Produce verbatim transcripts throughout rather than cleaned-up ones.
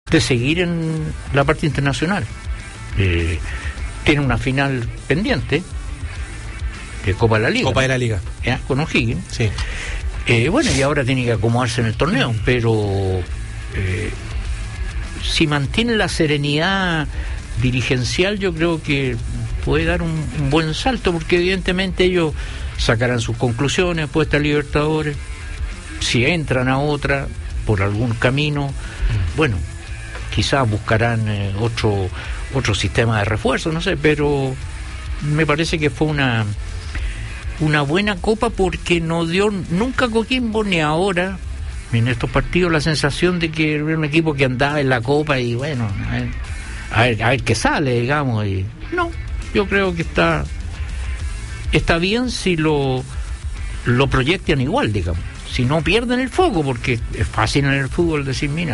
de seguir en la parte internacional. Eh, tiene una final pendiente de Copa de la Liga. Copa de la Liga. ¿Ya? Con O'Higgins. Sí. Eh, bueno, y ahora tiene que acomodarse en el torneo, pero eh, si mantiene la serenidad dirigencial, yo creo que puede dar un, un buen salto, porque evidentemente ellos sacarán sus conclusiones después de esta Libertadores. Si entran a otra por algún camino, bueno, quizás buscarán eh, otro otro sistema de refuerzo, no sé, pero me parece que fue una una buena copa, porque no dio nunca Coquimbo ni ahora en estos partidos la sensación de que era un equipo que andaba en la copa y bueno, a ver, a ver, a ver qué sale, digamos. Y no, yo creo que está está bien si lo lo proyectan igual, digamos, si no pierden el foco, porque es fácil en el fútbol decir, mira,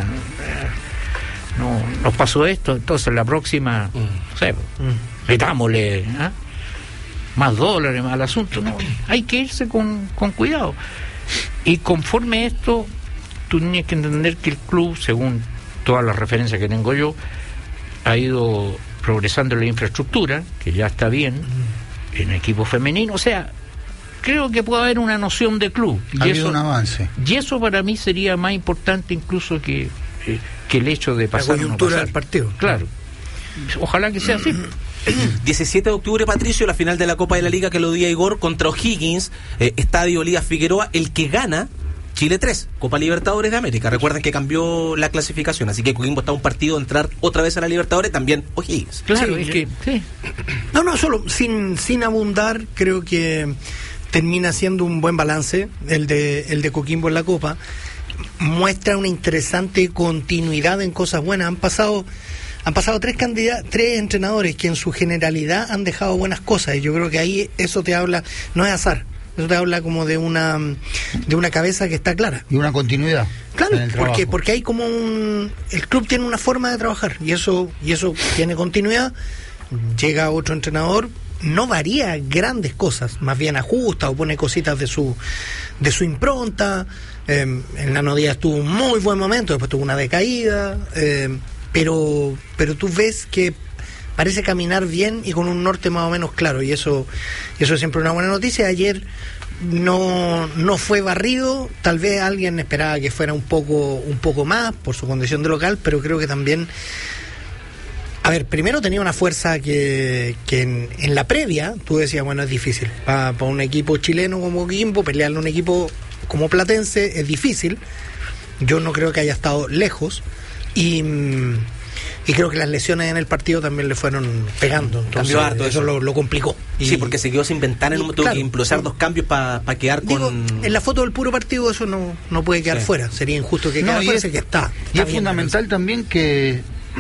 no, no nos pasó esto, entonces la próxima, mm. no sé, mm. metámosle, ¿eh? más dólares, más al asunto. No, hay que irse con, con cuidado. Y conforme esto, tú tienes que entender que el club, según todas las referencias que tengo yo, ha ido progresando en la infraestructura, que ya está bien, en equipo femenino. O sea, creo que puede haber una noción de club. Ha y habido eso, un avance. Y eso para mí sería más importante incluso que, eh, que el hecho de pasar. La coyuntura del partido. Claro. Ojalá que sea así. diecisiete de octubre, Patricio, la final de la Copa de la Liga que lo dio Igor contra O'Higgins, eh, Estadio Liga Figueroa. El que gana, Chile tres, Copa Libertadores de América. Recuerden que cambió la clasificación, así que Coquimbo está a un partido de entrar otra vez a la Libertadores, también O'Higgins. Claro, sí, es que sí. No, no, solo sin sin abundar, creo que termina siendo un buen balance el de el de Coquimbo en la Copa. Muestra una interesante continuidad en cosas buenas. Han pasado Han pasado tres candidatos, tres entrenadores que en su generalidad han dejado buenas cosas, y yo creo que ahí eso te habla, no es azar, eso te habla como de una de una cabeza que está clara. Y una continuidad. Claro, porque porque hay como un el club tiene una forma de trabajar, y eso y eso tiene continuidad. Llega otro entrenador, no varía grandes cosas, más bien ajusta o pone cositas de su de su impronta. Eh, en Nano Díaz tuvo un muy buen momento, después tuvo una decaída. Eh, pero pero tú ves que parece caminar bien y con un norte más o menos claro, y eso eso es siempre una buena noticia. Ayer no no fue barrido, tal vez alguien esperaba que fuera un poco un poco más por su condición de local, pero creo que también, a ver, primero tenía una fuerza que, que en, en la previa tú decías, bueno, es difícil para pa un equipo chileno como Coquimbo pelearle a un equipo como Platense, es difícil. Yo no creo que haya estado lejos. Y, y creo que las lesiones en el partido también le fueron pegando. Entonces, Cambió harto eso, eso lo, lo complicó. Y, sí, porque se quedó sin ventana, tuvo claro, que impulsar dos cambios para pa quedar digo, con... En la foto del puro partido eso no, no puede quedar sí. fuera. Sería injusto que quedara no, fuera, es, que está. Y está es fundamental también que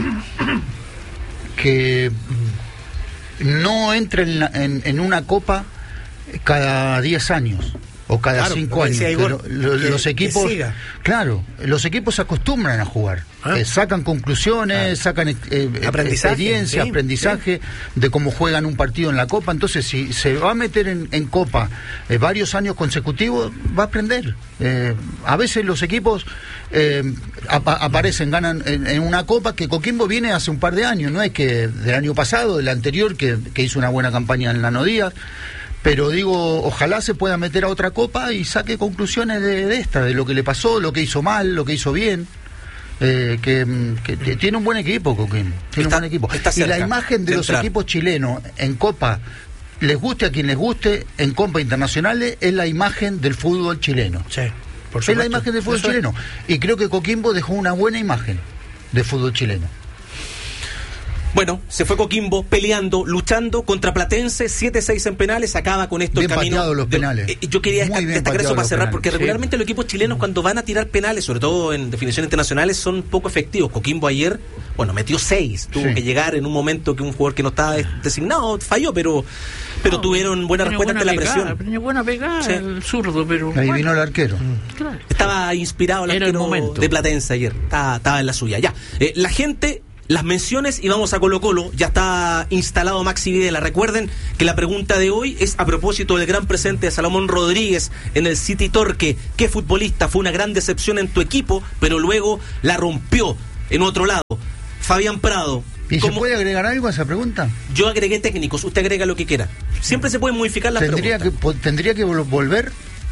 que no entre en, la, en, en una copa cada diez años. O cada claro, cinco años. Igor, lo, que, los equipos, claro, los equipos se acostumbran a jugar, ¿Ah? eh, sacan conclusiones, ah. sacan eh, aprendizaje, experiencia, sí, aprendizaje sí. de cómo juegan un partido en la Copa. Entonces, si se va a meter en, en Copa eh, varios años consecutivos, va a aprender. Eh, a veces los equipos eh, ap aparecen, ganan en, en una Copa que Coquimbo viene hace un par de años, no es que del año pasado, del anterior, que, que hizo una buena campaña en Nano Díaz. Pero digo, ojalá se pueda meter a otra copa y saque conclusiones de, de esta, de lo que le pasó, lo que hizo mal, lo que hizo bien. Eh, que, que, que tiene un buen equipo, Coquimbo. Tiene está, un buen equipo. Y la imagen de, de los equipos chilenos en Copa, les guste a quien les guste, en Copa Internacionales, es la imagen del fútbol chileno. Sí, por supuesto. Es la imagen del fútbol Eso chileno. Es. Y creo que Coquimbo dejó una buena imagen de fútbol chileno. Bueno, se fue Coquimbo peleando, luchando contra Platense, siete seis en penales, acaba con esto bien el camino. Los de, penales. Eh, yo quería destacar, destacar eso para cerrar, penales. Porque regularmente sí. los equipos chilenos cuando van a tirar penales, sobre todo en definiciones internacionales, son poco efectivos. Coquimbo ayer, bueno, metió seis, tuvo sí. que llegar en un momento que un jugador que no estaba designado falló, pero pero no, tuvieron buena respuesta ante la presión. Tenía buena pegada sí. el zurdo, pero... Ahí bueno. vino el arquero. Mm. Claro. Estaba inspirado el Era arquero el de Platense ayer, estaba, estaba en la suya. Ya, eh, la gente... Las menciones y vamos a Colo Colo, ya está instalado Maxi Videla. Recuerden que la pregunta de hoy es a propósito del gran presente de Salomón Rodríguez en el City Torque. ¿Qué futbolista fue una gran decepción en tu equipo, pero luego la rompió? en otro lado. Fabián Prado. ¿Y se puede agregar algo a esa pregunta? Yo agregué técnicos, usted agrega lo que quiera. Siempre se pueden modificar las ¿Tendría preguntas. Que, ¿Tendría que volver?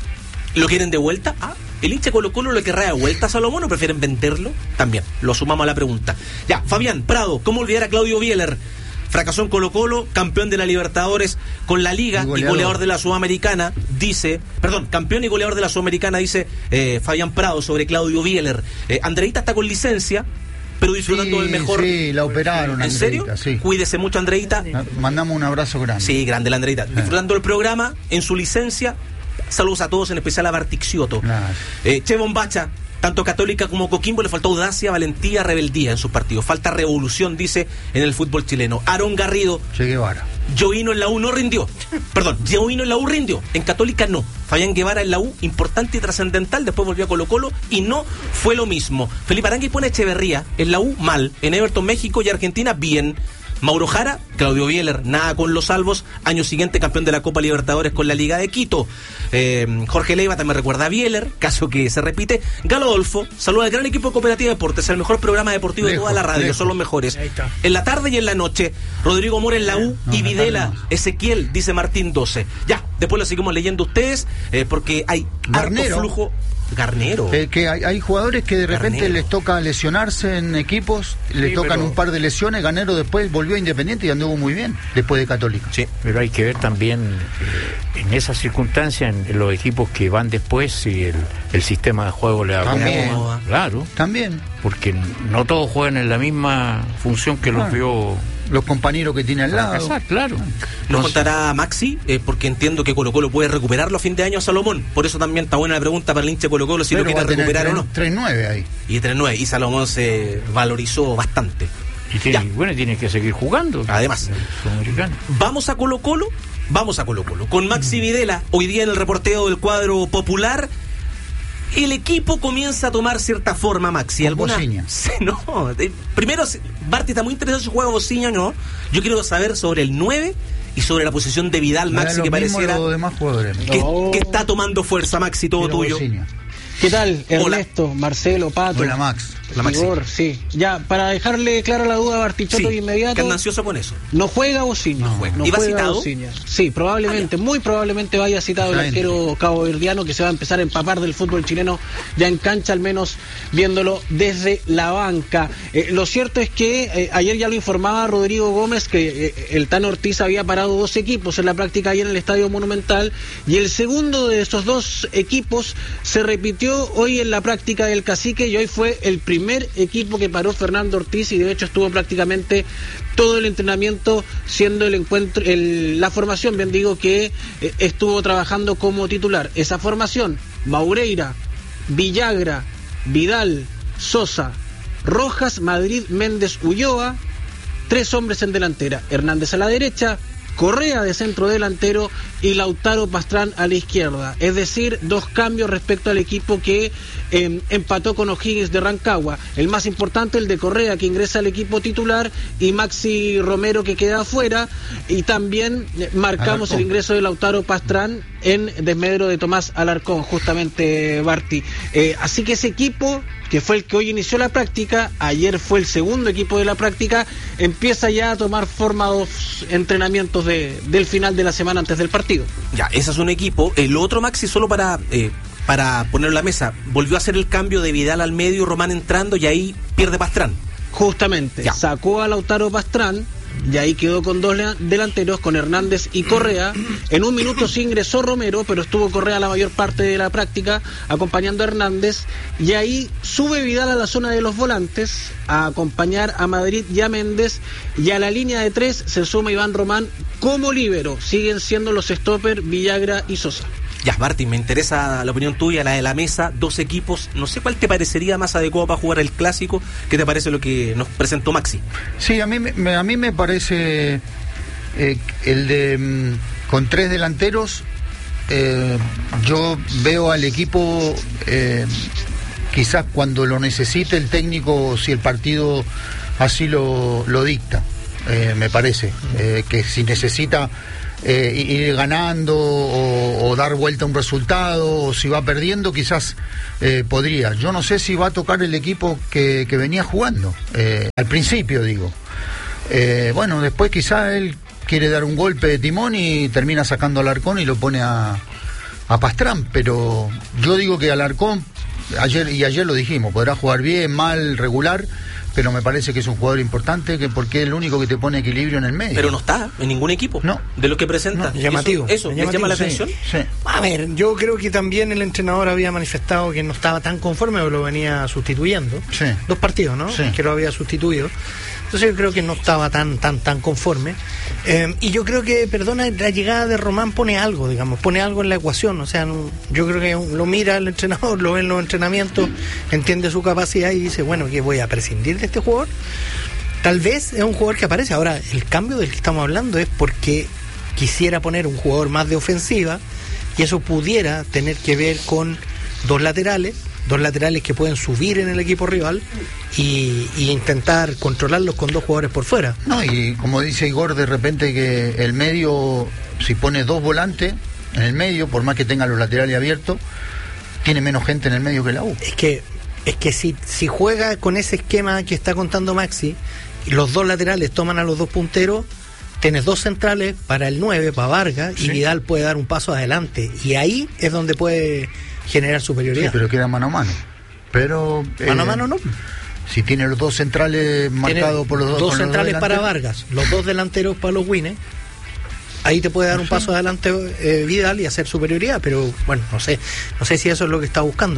¿Lo quieren de vuelta? Ah, el hincha Colo Colo lo querrá de vuelta a Salomón o prefieren venderlo. También, lo sumamos a la pregunta. Ya, Fabián Prado, ¿cómo olvidar a Claudio Bieler? Fracasó en Colo Colo, campeón de la Libertadores con la Liga y goleador, y goleador de la Sudamericana, dice, perdón, campeón y goleador de la Sudamericana, dice eh, Fabián Prado sobre Claudio Bieler. Eh, Andreita está con licencia, pero disfrutando sí, del mejor. Sí, la operaron. ¿En Andreita, serio? Sí. Cuídese mucho, Andreita. Mandamos un abrazo grande. Sí, grande la Andreita. Sí. Disfrutando del programa, en su licencia. Saludos a todos, en especial a Bartixioto. Claro. Eh, Che Bombacha, tanto Católica como Coquimbo le faltó audacia, valentía, rebeldía en sus partidos. Falta revolución, dice, en el fútbol chileno. Aarón Garrido. Che Guevara. Joino en la U no rindió. Perdón, Joino en la U rindió. En Católica no. Fabián Guevara en la U, importante y trascendental. Después volvió a Colo Colo y no fue lo mismo. Felipe Arangui pone Echeverría en la U mal. En Everton, México y Argentina, bien. Mauro Jara, Claudio Bieler, nada con los salvos. Año siguiente, campeón de la Copa Libertadores con la Liga de Quito. Eh, Jorge Leiva también recuerda a Bieler, caso que se repite. Galo Adolfo, saluda al gran equipo de Cooperativa Deportes, el mejor programa deportivo lejos, de toda la radio, lejos. Son los mejores. En la tarde y en la noche, Rodrigo Mora en la U no, y Videla, no. Ezequiel, dice Martín doce. Ya, después lo seguimos leyendo ustedes, eh, porque hay Garnero. harto flujo. Garnero. Eh, que hay, hay jugadores que de repente Garnero. les toca lesionarse en equipos, sí, le tocan pero... un par de lesiones. Garnero después volvió a Independiente y anduvo muy bien después de Católica. Sí, pero hay que ver también eh, en esas circunstancias, en, en los equipos que van después, si el, el sistema de juego le acomoda. Claro. También. Porque no todos juegan en la misma función que claro. los vio. Los compañeros que tiene al lado. Exacto, claro. Nos contará Maxi, eh, porque entiendo que Colo Colo puede recuperarlo a fin de año a Salomón. Por eso también está buena la pregunta para el hincha de Colo Colo si pero lo quiere recuperar tres, o no. tres nueve ahí. Y tres nueve. Y Salomón se valorizó bastante. Y tiene, bueno, tiene que seguir jugando. Además. Vamos a Colo Colo. Vamos a Colo Colo. Con Maxi Videla, hoy día en el reporteo del cuadro popular. El equipo comienza a tomar cierta forma, Maxi. ¿Alguna? Sí, no. Eh, primero, Barty está muy interesado si juega Bociña o no. Yo quiero saber sobre el nueve y sobre la posición de Vidal, Maxi, que pareciera los demás jugadores. Que, no. que está tomando fuerza, Maxi, todo Quiero tuyo. Bociña. ¿Qué tal? Ernesto, Hola. Marcelo, Pato. Hola, Max. Hola, Maxi. Igor, sí. Ya, para dejarle clara la duda a Bartichotto sí, de inmediato. Que anda ansioso con eso. No juega Bociña. No juega. No ¿Y va juega citado? Bociña. Sí, probablemente, ah, muy probablemente vaya citado el arquero caboverdiano que se va a empezar a empapar del fútbol chileno ya en cancha, al menos viéndolo desde la banca. Eh, lo cierto es que eh, ayer ya lo informaba Rodrigo Gómez que eh, el Tano Ortiz había parado dos equipos en la práctica ahí en el Estadio Monumental y el segundo de esos dos equipos se repitió hoy en la práctica del Cacique y hoy fue el primer equipo que paró Fernando Ortiz y de hecho estuvo prácticamente todo el entrenamiento siendo el encuentro, el, la formación, bien digo, que eh, estuvo trabajando como titular. Esa formación, Maureira, Villagra, Vidal, Sosa, Rojas, Madrid, Méndez, Ulloa, tres hombres en delantera, Hernández a la derecha, Correa de centro delantero y Lautaro Pastrán a la izquierda. Es decir, dos cambios respecto al equipo que eh, empató con O'Higgins de Rancagua. El más importante, el de Correa, que ingresa al equipo titular, y Maxi Romero, que queda afuera. Y también eh, marcamos Alarcón. El ingreso de Lautaro Pastrán en desmedro de Tomás Alarcón, justamente, Barty. Eh, así que ese equipo, que fue el que hoy inició la práctica, ayer fue el segundo equipo de la práctica, empieza ya a tomar forma dos entrenamientos de, del final de la semana antes del partido. Ya, ese es un equipo. El otro, Maxi, solo para eh, para ponerlo en la mesa, volvió a hacer el cambio de Vidal al medio, Román entrando y ahí pierde Pastrán. Justamente, ya. Sacó a Lautaro Pastrán y ahí quedó con dos delanteros, con Hernández y Correa. En un minuto sí ingresó Romero, pero estuvo Correa la mayor parte de la práctica acompañando a Hernández, y ahí sube Vidal a la zona de los volantes a acompañar a Madrid y a Méndez, y a la línea de tres se suma Iván Román como líbero. Siguen siendo los stopper Villagra y Sosa. Ya, Martín, me interesa la opinión tuya, la de la mesa, dos equipos, no sé cuál te parecería más adecuado para jugar el clásico. ¿Qué te parece lo que nos presentó Maxi? Sí, a mí me, a mí me parece eh, el de mm, con tres delanteros, eh, yo veo al equipo eh, quizás cuando lo necesite el técnico, si el partido así lo, lo dicta, eh, me parece, eh, que si necesita eh, ir ganando o, o dar vuelta a un resultado, o si va perdiendo quizás eh, podría. Yo no sé si va a tocar el equipo que, que venía jugando, eh, al principio digo. Eh, bueno, después quizás él quiere dar un golpe de timón y termina sacando a Alarcón y lo pone a, a Pastrán, pero yo digo que Alarcón, ayer y ayer lo dijimos, podrá jugar bien, mal, regular, pero me parece que es un jugador importante, que porque es el único que te pone equilibrio en el medio. Pero no está en ningún equipo. No. De lo que presenta. No, llamativo. Eso, eso ¿les llama la atención? Sí, sí. A ver, yo creo que también el entrenador había manifestado que no estaba tan conforme o lo venía sustituyendo. Sí. Dos partidos, ¿no? Sí. Que lo había sustituido. Entonces yo creo que no estaba tan tan tan conforme. Eh, y yo creo que, perdona, la llegada de Román pone algo, digamos, pone algo en la ecuación. O sea, no, yo creo que lo mira el entrenador, lo ve en los entrenamientos, entiende su capacidad y dice, bueno, que voy a prescindir de este jugador. Tal vez es un jugador que aparece. Ahora, el cambio del que estamos hablando es porque quisiera poner un jugador más de ofensiva y eso pudiera tener que ver con dos laterales, dos laterales que pueden subir en el equipo rival y, y intentar controlarlos con dos jugadores por fuera. No, y como dice Igor, de repente que el medio, si pone dos volantes en el medio, por más que tenga los laterales abiertos, tiene menos gente en el medio que la U. Es que es que si, si juega con ese esquema que está contando Maxi, y los dos laterales toman a los dos punteros, tienes dos centrales para el nueve, para Vargas, sí. Y Vidal puede dar un paso adelante. Y ahí es donde puede generar superioridad. Sí, pero queda mano a mano. Pero mano eh, a mano no. Si tiene los dos centrales marcados por los dos. Dos centrales los dos para Vargas, los dos delanteros para los Wines. Ahí te puede dar un paso adelante eh, Vidal y hacer superioridad, pero bueno, no sé, no sé si eso es lo que está buscando.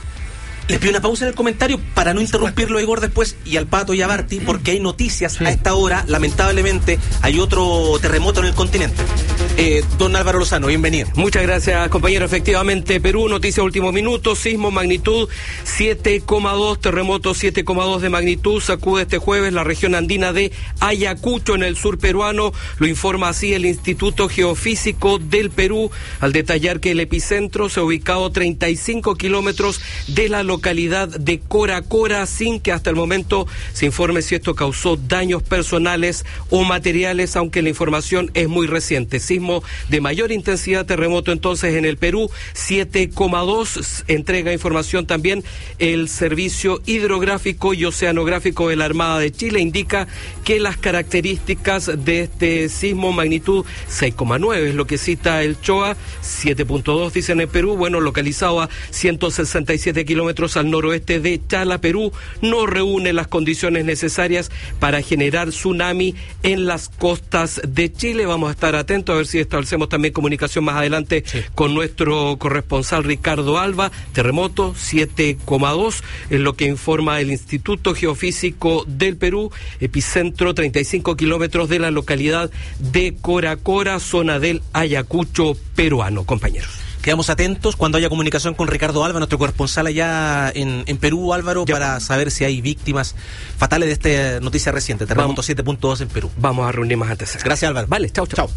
Les pido una pausa en el comentario para no interrumpirlo a Igor después y al Pato y a Barty, porque hay noticias sí. A esta hora. Lamentablemente hay otro terremoto en el continente. Eh, don Álvaro Lozano, bienvenido. Muchas gracias, compañero. Efectivamente, Perú, noticia último minuto, sismo magnitud siete coma dos, terremoto siete coma dos de magnitud, sacude este jueves la región andina de Ayacucho en el sur peruano. Lo informa así el Instituto Geofísico del Perú, al detallar que el epicentro se ha ubicado a treinta y cinco kilómetros de la localidad localidad de Cora Cora, sin que hasta el momento se informe si esto causó daños personales o materiales, aunque la información es muy reciente. Sismo de mayor intensidad, terremoto entonces en el Perú, siete coma dos, entrega información también el Servicio Hidrográfico y Oceanográfico de la Armada de Chile, indica que las características de este sismo magnitud seis coma nueve es lo que cita el C H O A, siete punto dos dicen en Perú, bueno, localizado a ciento sesenta y siete kilómetros al noroeste de Chala, Perú, no reúne las condiciones necesarias para generar tsunami en las costas de Chile. Vamos a estar atentos a ver si establecemos también comunicación más adelante sí. con nuestro corresponsal Ricardo Alba. Terremoto siete coma dos es lo que informa el Instituto Geofísico del Perú, epicentro treinta y cinco kilómetros de la localidad de Cora Cora, zona del Ayacucho peruano, compañeros. Quedamos atentos cuando haya comunicación con Ricardo Alba, nuestro corresponsal allá en, en Perú, Álvaro, ya, para saber si hay víctimas fatales de esta noticia reciente, terremoto siete punto dos en Perú. Vamos a reunir más antes. Gracias, Álvaro. Vale, chao, chao.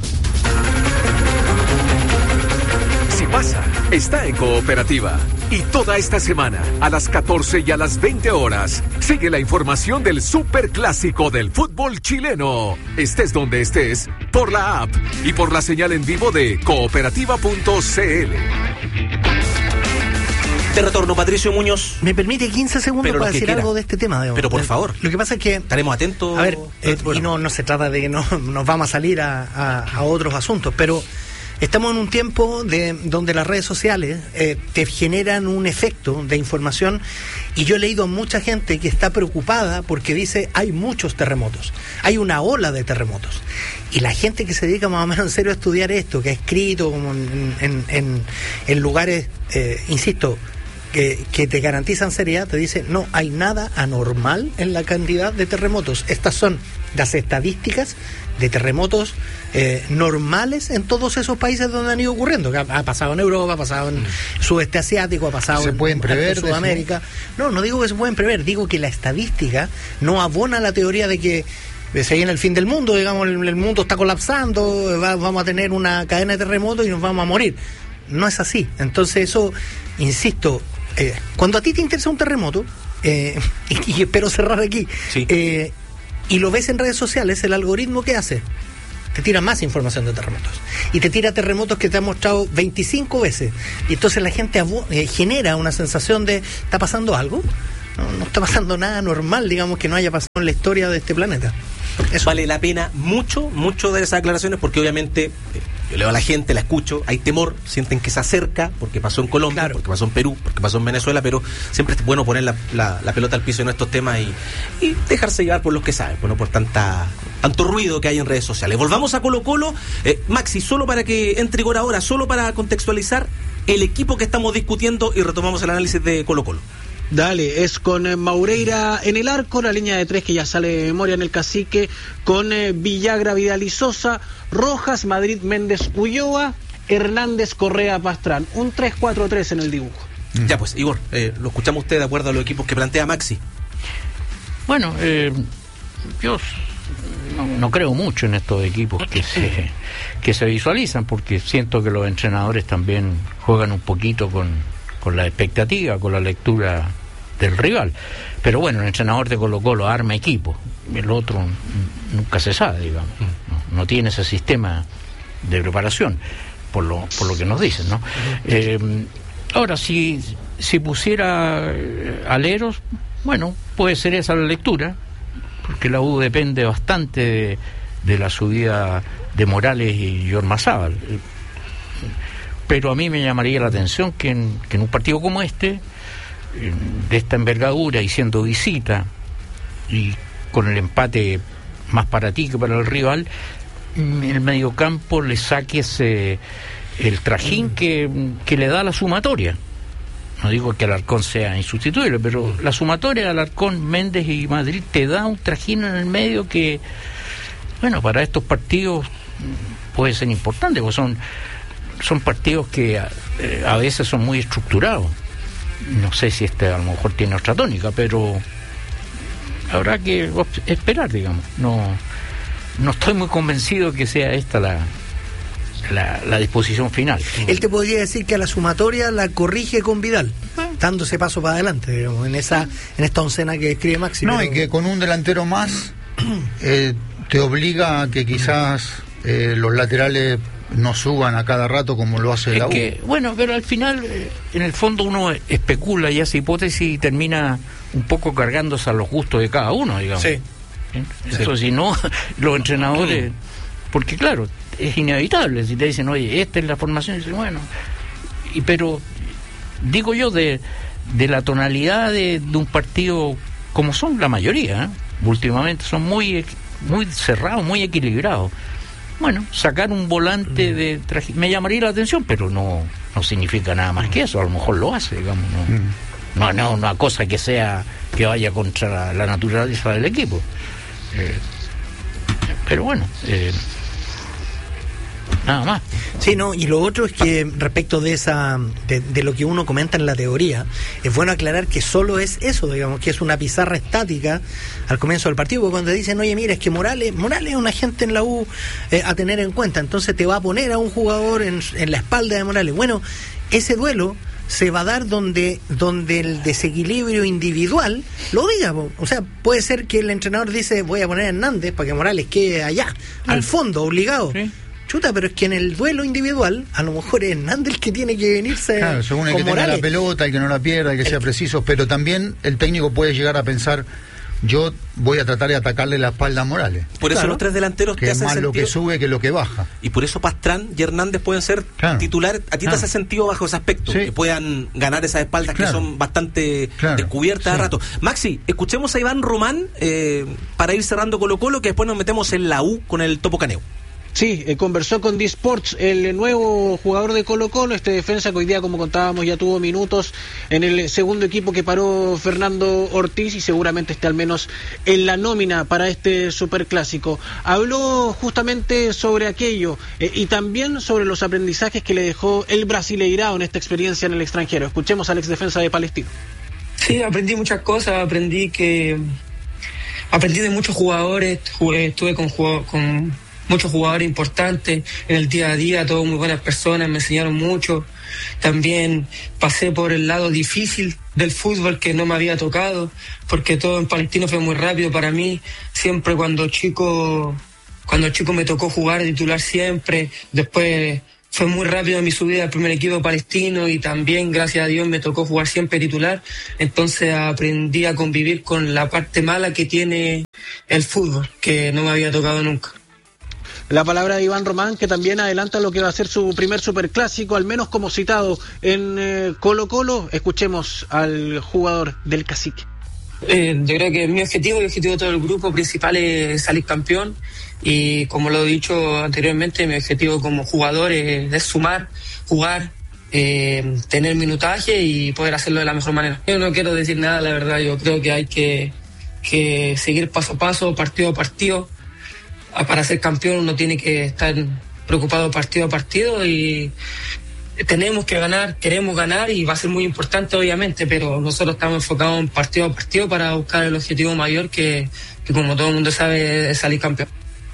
Si pasa, está en Cooperativa. Y toda esta semana, a las catorce y a las veinte horas, sigue la información del superclásico del fútbol chileno. Estés donde estés, por la app y por la señal en vivo de cooperativa punto c l. De retorno, Patricio Muñoz. ¿Me permite quince segundos para decir quiera. algo de este tema? Digamos. Pero por favor. Lo que pasa es que... Estaremos atentos. A ver, eh, y no, no se trata de que no, nos vamos a salir a, a, a otros asuntos, pero... Estamos en un tiempo de donde las redes sociales eh, te generan un efecto de información y yo he leído a mucha gente que está preocupada porque dice hay muchos terremotos, hay una ola de terremotos. Y la gente que se dedica más o menos en serio a estudiar esto, que ha escrito como en, en, en, en lugares, eh, insisto, que, que te garantizan seriedad, te dice no hay nada anormal en la cantidad de terremotos. Estas son las estadísticas de terremotos eh, normales en todos esos países donde han ido ocurriendo, que ha, ha pasado en Europa, ha pasado en sudeste asiático, ha pasado ¿Se en, pueden prever en Sudamérica. No, no digo que se pueden prever, digo que la estadística no abona la teoría de que se viene el fin del mundo, digamos, el, el mundo está colapsando, va, vamos a tener una cadena de terremotos y nos vamos a morir. No es así. Entonces eso, insisto, eh, cuando a ti te interesa un terremoto, eh, y, y espero cerrar aquí, sí. eh, y lo ves en redes sociales, el algoritmo ¿qué hace? te tira más información de terremotos. Y te tira terremotos que te han mostrado veinticinco veces. Y entonces la gente abo- eh, genera una sensación de, ¿está pasando algo? No, no está pasando nada normal, digamos, que no haya pasado en la historia de este planeta. Eso. Vale la pena mucho, mucho de esas aclaraciones, porque obviamente... Eh, yo leo a la gente, la escucho, hay temor, sienten que se acerca, porque pasó en Colombia, claro, porque pasó en Perú, porque pasó en Venezuela, pero siempre es bueno poner la, la, la pelota al piso en estos temas y, y dejarse llevar por los que saben, bueno, por tanta tanto ruido que hay en redes sociales. Volvamos a Colo Colo. Eh, Maxi, solo para que entre Igor ahora, solo para contextualizar el equipo que estamos discutiendo y retomamos el análisis de Colo Colo. Dale, es con eh, Maureira en el arco, la línea de tres que ya sale de memoria en el cacique, con eh, Villagra, Vidal y Sosa, Rojas, Madrid, Méndez, Ulloa, Hernández, Correa, Pastrán. Un tres cuatro tres en el dibujo. Mm. Ya pues, Igor, eh, lo escuchamos usted de acuerdo a los equipos que plantea Maxi. Bueno, eh, yo no, no creo mucho en estos equipos que se, que se visualizan, porque siento que los entrenadores también juegan un poquito con, con la expectativa, con la lectura del rival. Pero bueno, el entrenador de Colo Colo arma equipo, el otro n- nunca se sabe, digamos, no, no tiene ese sistema de preparación, por lo, por lo que nos dicen, ¿no? Eh, ahora, si, si pusiera eh, aleros, bueno, puede ser esa la lectura, porque la U depende bastante de, de la subida de Morales y Yormazábal. Pero a mí me llamaría la atención que en, que en un partido como este, de esta envergadura y siendo visita y con el empate más para ti que para el rival, el mediocampo le saque ese, el trajín que, que le da la sumatoria. No digo que Alarcón sea insustituible, pero la sumatoria de Alarcón, Méndez y Madrid te da un trajín en el medio que, bueno, para estos partidos puede ser importante, porque son, son partidos que a, a veces son muy estructurados. No sé si este a lo mejor tiene otra tónica, pero habrá que esperar, digamos. No, no estoy muy convencido que sea esta la, la, la disposición final. Él te podría decir que a la sumatoria la corrige con Vidal, dándose paso para adelante, digamos, en esa en esta oncena que escribe Maxi. No, pero... y que con un delantero más eh, te obliga a que quizás eh, los laterales no suban a cada rato como lo hace es la U. Que, bueno, pero al final, eh, en el fondo uno especula y hace hipótesis y termina un poco cargándose a los gustos de cada uno, digamos. Sí. ¿Eh? Eso sí. Si no, los entrenadores, porque claro, es inevitable, si te dicen, oye, esta es la formación, y dicen, bueno, y pero digo yo de, de la tonalidad de, de un partido como son la mayoría, ¿eh? Últimamente son muy, muy cerrados, muy equilibrados. Bueno, sacar un volante de traje, me llamaría la atención, pero no no significa nada más que eso. A lo mejor lo hace, digamos, no, mm. no, no una cosa que sea que vaya contra la, la naturaleza del equipo. Eh, pero bueno, eh, nada más. Sí, no, y lo otro es que respecto de esa de, de lo que uno comenta en la teoría, es bueno aclarar que solo es eso, digamos, que es una pizarra estática al comienzo del partido, porque cuando dicen, oye, mira, es que Morales Morales es un agente en la U eh, a tener en cuenta, entonces te va a poner a un jugador en, en la espalda de Morales. Bueno, ese duelo se va a dar donde donde el desequilibrio individual lo diga, o sea, puede ser que el entrenador dice, voy a poner a Hernández para que Morales quede allá, sí, al fondo, obligado. Sí. Chuta, pero es que en el duelo individual a lo mejor es Hernández el que tiene que venirse. Claro, según el que Morales. tenga la pelota, el que no la pierda, el que el sea que... preciso, pero también el técnico puede llegar a pensar, yo voy a tratar de atacarle la espalda a Morales. Por eso, claro, los tres delanteros que te es hacen más sentido, lo que sube que lo que baja. Y por eso Pastrán y Hernández pueden ser, claro, titular. A ti, claro, te hace sentido bajo ese aspecto, sí, que puedan ganar esas espaldas, claro, que son bastante, claro, descubiertas, sí, a rato. Maxi, escuchemos a Iván Román eh, para ir cerrando Colo Colo, que después nos metemos en la U con el Topo Caneo. Sí, eh, conversó con D-Sports, el nuevo jugador de Colo Colo, este defensa que hoy día, como contábamos, ya tuvo minutos en el segundo equipo que paró Fernando Ortiz y seguramente esté al menos en la nómina para este superclásico. Habló justamente sobre aquello eh, y también sobre los aprendizajes que le dejó el Brasileirao en esta experiencia en el extranjero. Escuchemos al ex defensa de Palestino. Sí, aprendí muchas cosas, aprendí que aprendí de muchos jugadores, jugué, estuve con con muchos jugadores importantes en el día a día, todos muy buenas personas, me enseñaron mucho. También pasé por el lado difícil del fútbol que no me había tocado, porque todo en Palestino fue muy rápido para mí. Siempre cuando chico cuando chico me tocó jugar de titular siempre, después fue muy rápido mi subida al primer equipo palestino y también, gracias a Dios, me tocó jugar siempre titular. Entonces aprendí a convivir con la parte mala que tiene el fútbol, que no me había tocado nunca. La palabra de Iván Román, que también adelanta lo que va a ser su primer superclásico, al menos como citado en eh, Colo Colo. Escuchemos al jugador del Cacique. Eh, yo creo que mi objetivo y el objetivo de todo el grupo principal es salir campeón. Y como lo he dicho anteriormente, mi objetivo como jugador es, es sumar, jugar, eh, tener minutaje y poder hacerlo de la mejor manera. Yo no quiero decir nada, la verdad. Yo creo que hay que, que seguir paso a paso, partido a partido. Para ser campeón uno tiene que estar preocupado partido a partido y tenemos que ganar, queremos ganar y va a ser muy importante obviamente, pero nosotros estamos enfocados en partido a partido para buscar el objetivo mayor que, que como todo el mundo sabe es salir campeón.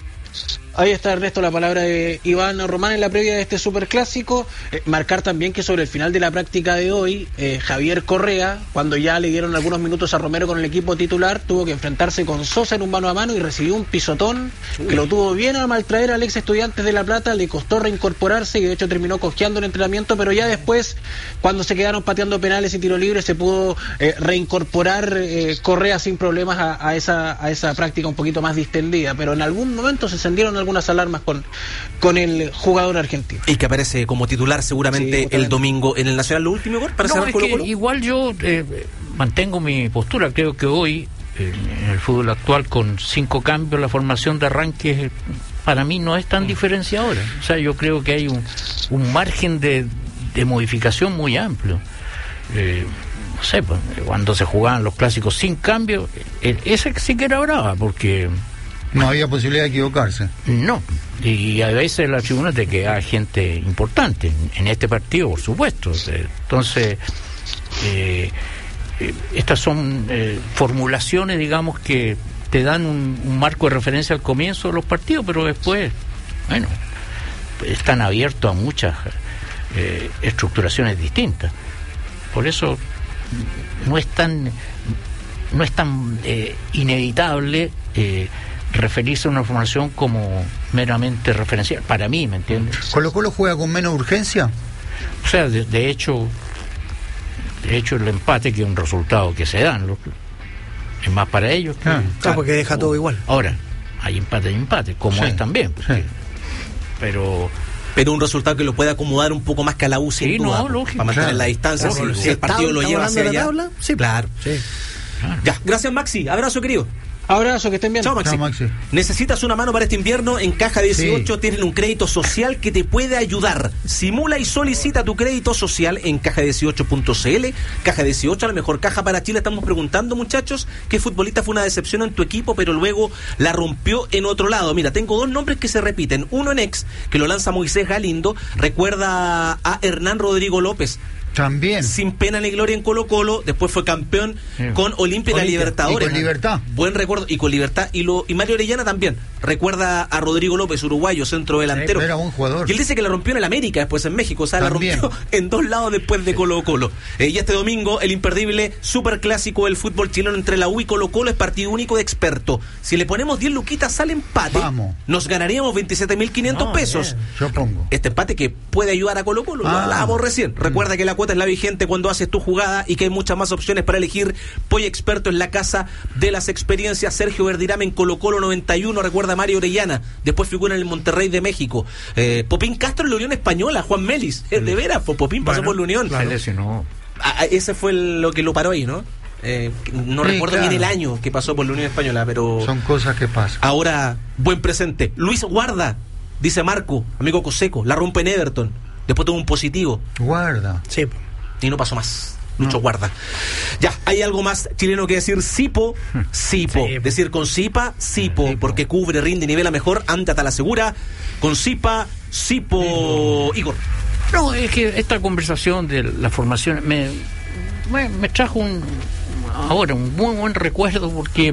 Ahí está, Ernesto, la palabra de Iván Román en la previa de este superclásico. Eh, marcar también que sobre el final de la práctica de hoy, eh, Javier Correa, cuando ya le dieron algunos minutos a Romero con el equipo titular, tuvo que enfrentarse con Sosa en un mano a mano y recibió un pisotón que lo tuvo bien a maltraer al ex Estudiantes de La Plata. Le costó reincorporarse y de hecho terminó cojeando el entrenamiento, pero ya después, cuando se quedaron pateando penales y tiro libre, se pudo eh, reincorporar eh, Correa sin problemas a, a, esa, a esa práctica un poquito más distendida, pero en algún momento se encendieron algunas alarmas con, con el jugador argentino. Y que aparece como titular seguramente sí, el domingo en el Nacional. ¿Lo último, Igor? Para no, cerrar es Colo que Colo. Igual yo eh, mantengo mi postura. Creo que hoy, eh, en el fútbol actual, con cinco cambios, la formación de arranque eh, para mí no es tan diferenciadora. O sea, yo creo que hay un, un margen de, de modificación muy amplio. Eh, no sé, pues, cuando se jugaban los clásicos sin cambio, eh, ese sí que era brava, porque no había posibilidad de equivocarse. No, y a veces en la tribuna te queda gente importante, en este partido por supuesto. Entonces, eh, eh, estas son eh, formulaciones, digamos, que te dan un, un marco de referencia al comienzo de los partidos, pero después, bueno, están abiertos a muchas eh, estructuraciones distintas. Por eso no es tan, no es tan eh, inevitable eh, referirse a una formación como meramente referencial, para mí, ¿me entiendes? ¿Colo Colo juega con menos urgencia? O sea, de, de hecho, de hecho el empate, que es un resultado que se dan, lo, es más para ellos. Que, ah, claro, porque deja todo igual. Ahora, hay empate y empate, como sí, es también. Porque, sí. Pero... pero un resultado que lo puede acomodar un poco más que a la U C, sí, no, lógico, para mantener claro, la distancia, claro, si, si el partido lo lleva hacia allá. Tabla? Sí, claro. Sí. Claro. Ya, gracias Maxi, abrazo querido. Abrazo, que estén bien. Chao, Maxi. Chao, Maxi. ¿Necesitas una mano para este invierno? En Caja dieciocho sí. Tienen un crédito social que te puede ayudar. Simula y solicita tu crédito social en caja dieciocho punto c l. Caja dieciocho, la mejor caja para Chile. Estamos preguntando, muchachos, qué futbolista fue una decepción en tu equipo, pero luego la rompió en otro lado. Mira, tengo dos nombres que se repiten. Uno en ex, que lo lanza Moisés Galindo. Recuerda a Hernán Rodrigo López. También. Sin pena ni gloria en Colo Colo, después fue campeón sí. con Olimpia y la Libertadores. Y con Libertad. Buen recuerdo, y con Libertad. Y, lo, y Mario Orellana también. Recuerda a Rodrigo López, uruguayo, centro delantero. Sí, era un jugador. Y él dice que la rompió en el América, después en México. O sea, también la rompió en dos lados después de Colo Colo. Eh, y este domingo, el imperdible superclásico del fútbol chileno entre la U y Colo Colo es partido único de experto. Si le ponemos diez luquitas, sale empate. Vamos. Nos ganaríamos veintisiete mil quinientos no, pesos. Bien. Yo pongo. Este empate que puede ayudar a Colo Colo. Ah. Lo hablábamos recién. Recuerda que la cuota es la vigente cuando haces tu jugada y que hay muchas más opciones para elegir. Poy Experto en la casa de las experiencias. Sergio Verdirame en Colo Colo noventa y uno. Recuerda a Mario Orellana. Después figura en el Monterrey de México. Eh, Popín Castro en la Unión Española. Juan Melis. Sí. De veras, Popín pasó bueno, por la Unión. Claro. No. Ah, ese fue el, lo que lo paró ahí, ¿no? Eh, no sí, recuerdo claro. bien el año que pasó por la Unión Española, pero... son cosas que pasan. Ahora, buen presente. Luis Guarda, dice Marco, amigo Coseco, la rompe en Everton. Después tuvo un positivo. Guarda. Sí. Y no pasó más. Lucho no. Guarda. Ya, hay algo más chileno que decir. Sipo, Sipo. Sí. Decir con Sipa, Sipo, sí, porque cubre, rinde y nivela mejor. Anda, la segura. Con Sipa, Sipo. Sí. Igor. No, es que esta conversación de la formación me, me, me trajo un ahora un muy buen recuerdo, porque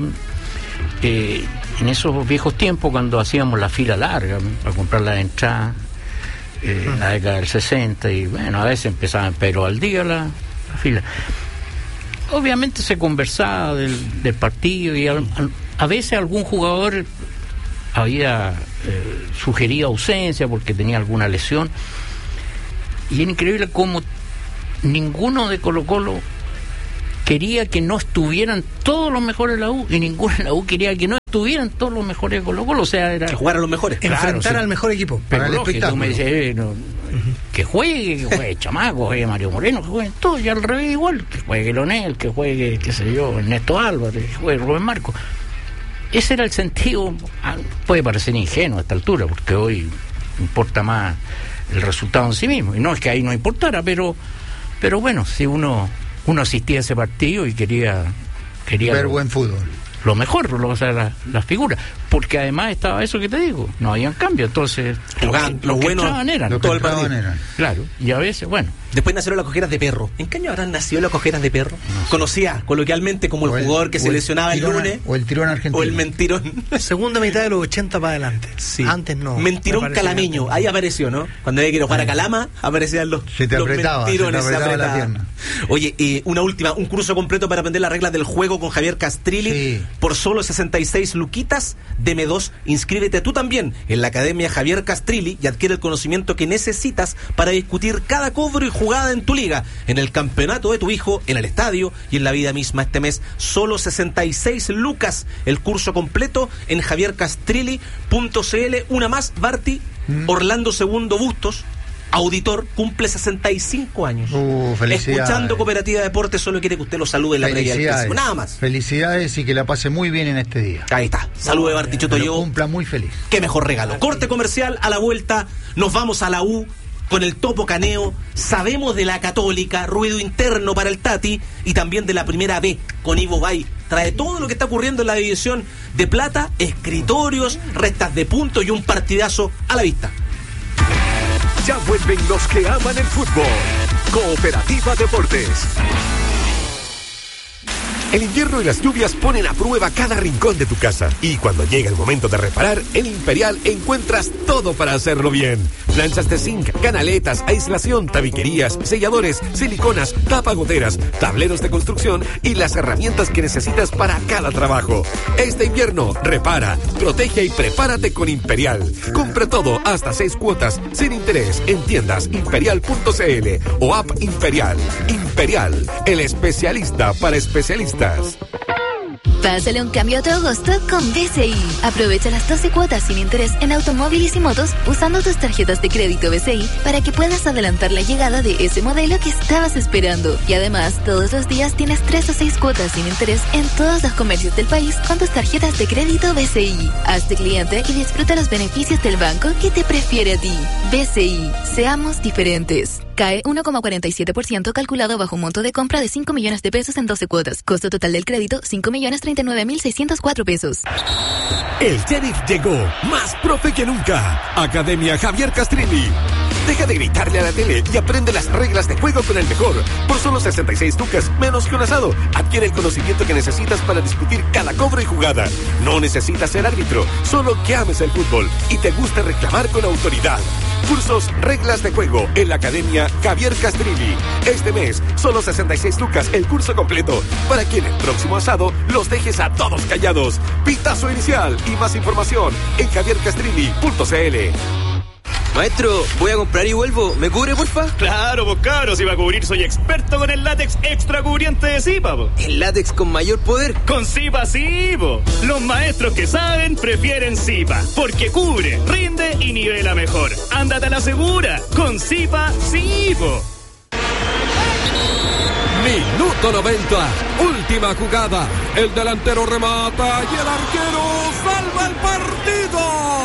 eh, en esos viejos tiempos, cuando hacíamos la fila larga para comprar la entrada, eh, en la década del sesenta, y bueno, a veces empezaban, pero al día la, la fila. Obviamente se conversaba del, del partido, y a, a, a veces algún jugador había eh, sugerido ausencia porque tenía alguna lesión. Y es increíble cómo ninguno de Colo-Colo quería que no estuvieran todos los mejores de la U, y ninguno de la U quería que no estuvieran todos los mejores de Colo-Colo. O sea, era que jugaran los mejores, enfrentar claro, sí, al mejor equipo para el espectáculo. Me dice, eh, no, uh-huh. que juegue, que juegue Chamaco, que juegue Mario Moreno, que jueguen todos, y al revés igual, que juegue Lonel, que juegue, qué sé yo, Ernesto Álvarez, que juegue Rubén Marco. Ese era el sentido. Puede parecer ingenuo a esta altura, porque hoy importa más el resultado en sí mismo, y no es que ahí no importara, pero pero bueno, si uno uno asistía a ese partido y quería quería ver lo, buen fútbol, lo mejor, lo, o sea, las la figuras, porque además estaba eso que te digo, no habían cambio, entonces Jugaban, los buenos entraban eran, lo que entraban eran, claro, y a veces, bueno. Después nacieron las cojeras de perro. ¿En qué año habrán nacido las cojeras de perro? No. Conocía coloquialmente como el, el jugador que se lesionaba el, tirón, el lunes. O el tirón argentino. O el mentirón. Segunda mitad de los ochenta para adelante. Sí. Antes no. Mentirón calameño. Antes. Ahí apareció, ¿no? Cuando había que ir a jugar a Calama, aparecían los, se te los apretaba, mentirones. Se te apretaba la pierna. Oye, eh, una última, un curso completo para aprender las reglas del juego con Javier Castrilli. Sí. Por solo sesenta y seis luquitas. Deme dos. Inscríbete tú también en la Academia Javier Castrilli y adquiere el conocimiento que necesitas para discutir cada cobro y jugada en tu liga, en el campeonato de tu hijo, en el estadio y en la vida misma. Este mes solo sesenta y seis lucas el curso completo en javier castrilli punto c l. Una más, Barty. mm. Orlando Segundo Bustos, auditor, cumple sesenta y cinco años. Uh, Escuchando Cooperativa Deportes, solo quiere que usted lo salude en la previa del clásico, nada más. Felicidades y que la pase muy bien en este día. Ahí está, salude oh, Barty Choto, yo cumpla muy feliz. Qué mejor regalo. Corte comercial, a la vuelta nos vamos a la U con el Topo Caneo. Sabemos de la Católica, ruido interno para el Tati, y también de la Primera B con Ivo Bay. Trae todo lo que está ocurriendo en la división de plata, escritorios, restas de puntos y un partidazo a la vista. Ya vuelven los que aman el fútbol. Cooperativa Deportes. El invierno y las lluvias ponen a prueba cada rincón de tu casa. Y cuando llega el momento de reparar, en Imperial encuentras todo para hacerlo bien. Planchas de zinc, canaletas, aislación, tabiquerías, selladores, siliconas, tapagoteras, tableros de construcción y las herramientas que necesitas para cada trabajo. Este invierno, repara, protege y prepárate con Imperial. Compra todo hasta seis cuotas, sin interés, en tiendas imperial punto c l o app Imperial. Imperial, el especialista para especialistas. Pásale un cambio a tu agosto con B C I. Aprovecha las doce cuotas sin interés en automóviles y motos usando tus tarjetas de crédito B C I para que puedas adelantar la llegada de ese modelo que estabas esperando. Y además, todos los días tienes tres o seis cuotas sin interés en todos los comercios del país con tus tarjetas de crédito B C I. Hazte cliente y disfruta los beneficios del banco que te prefiere a ti. B C I. Seamos diferentes. C A E uno coma cuarenta y siete por ciento calculado bajo un monto de compra de cinco millones de pesos en doce cuotas. Costo total del crédito, cinco millones treinta y nueve mil seiscientos cuatro pesos. El Sheriff llegó, más profe que nunca. Academia Javier Castrilli. Deja de gritarle a la tele y aprende las reglas de juego con el mejor. Por solo sesenta y seis lucas, menos que un asado. Adquiere el conocimiento que necesitas para discutir cada cobro y jugada. No necesitas ser árbitro, solo que ames el fútbol y te gusta reclamar con autoridad. Cursos Reglas de Juego en la Academia Javier Castrilli. Este mes, solo sesenta y seis lucas el curso completo, para que en el próximo asado los dejes a todos callados. Pitazo inicial y más información en javier castrilli punto c l. Maestro, voy a comprar y vuelvo. ¿Me cubre, porfa? Claro, pues cabros, si va a cubrir soy experto con el látex extra cubriente de Zipa, po. ¿El látex con mayor poder? Con Zipa sí, po. Los maestros que saben prefieren Zipa, porque cubre, rinde y nivela mejor. Ándate a la segura, con Zipa sí, po. Minuto noventa, última jugada. El delantero remata y el arquero salva el partido.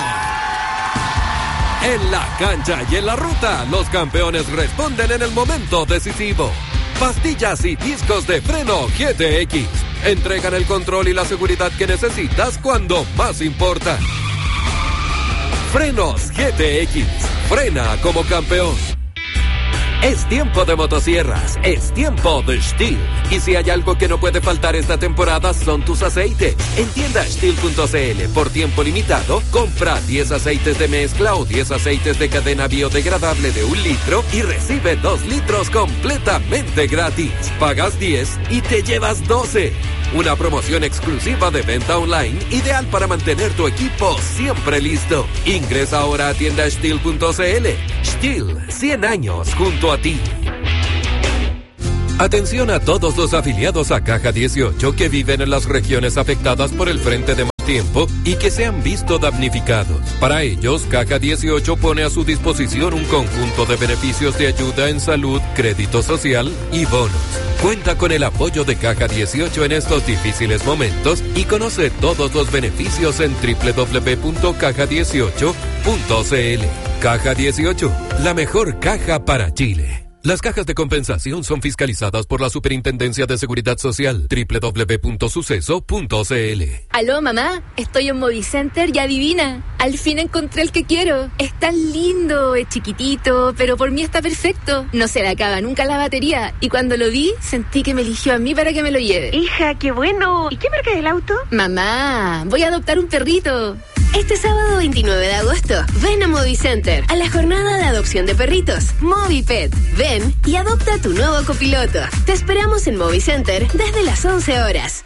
En la cancha y en la ruta, los campeones responden en el momento decisivo. Pastillas y discos de freno G T X entregan el control y la seguridad que necesitas cuando más importa. Frenos G T X, frena como campeón. Es tiempo de motosierras, es tiempo de Stihl. Y si hay algo que no puede faltar esta temporada son tus aceites. En tienda Stihl punto c l por tiempo limitado, compra diez aceites de mezcla o diez aceites de cadena biodegradable de un litro y recibe dos litros completamente gratis. Pagas diez y te llevas doce. Una promoción exclusiva de venta online, ideal para mantener tu equipo siempre listo. Ingresa ahora a tienda Stihl punto c l. Stihl, cien años junto a ti. Atención a todos los afiliados a Caja dieciocho que viven en las regiones afectadas por el frente de mal tiempo y que se han visto damnificados. Para ellos, Caja dieciocho pone a su disposición un conjunto de beneficios de ayuda en salud, crédito social y bonos. Cuenta con el apoyo de Caja dieciocho en estos difíciles momentos y conoce todos los beneficios en doble u doble u doble u punto caja dieciocho punto c l. Caja dieciocho, la mejor caja para Chile. Las cajas de compensación son fiscalizadas por la Superintendencia de Seguridad Social. doble u doble u doble u punto suceso punto c l. Aló, mamá. Estoy en Movicenter y adivina. Al fin encontré el que quiero. Es tan lindo, es chiquitito, pero por mí está perfecto. No se le acaba nunca la batería. Y cuando lo vi, sentí que me eligió a mí para que me lo lleve. Hija, qué bueno. ¿Y qué marca es el auto? Mamá, voy a adoptar un perrito. Este sábado veintinueve de agosto, ven a Movicenter a la jornada de adopción de perritos. Movipet. Ven y adopta a tu nuevo copiloto. Te esperamos en Movicenter desde las once horas.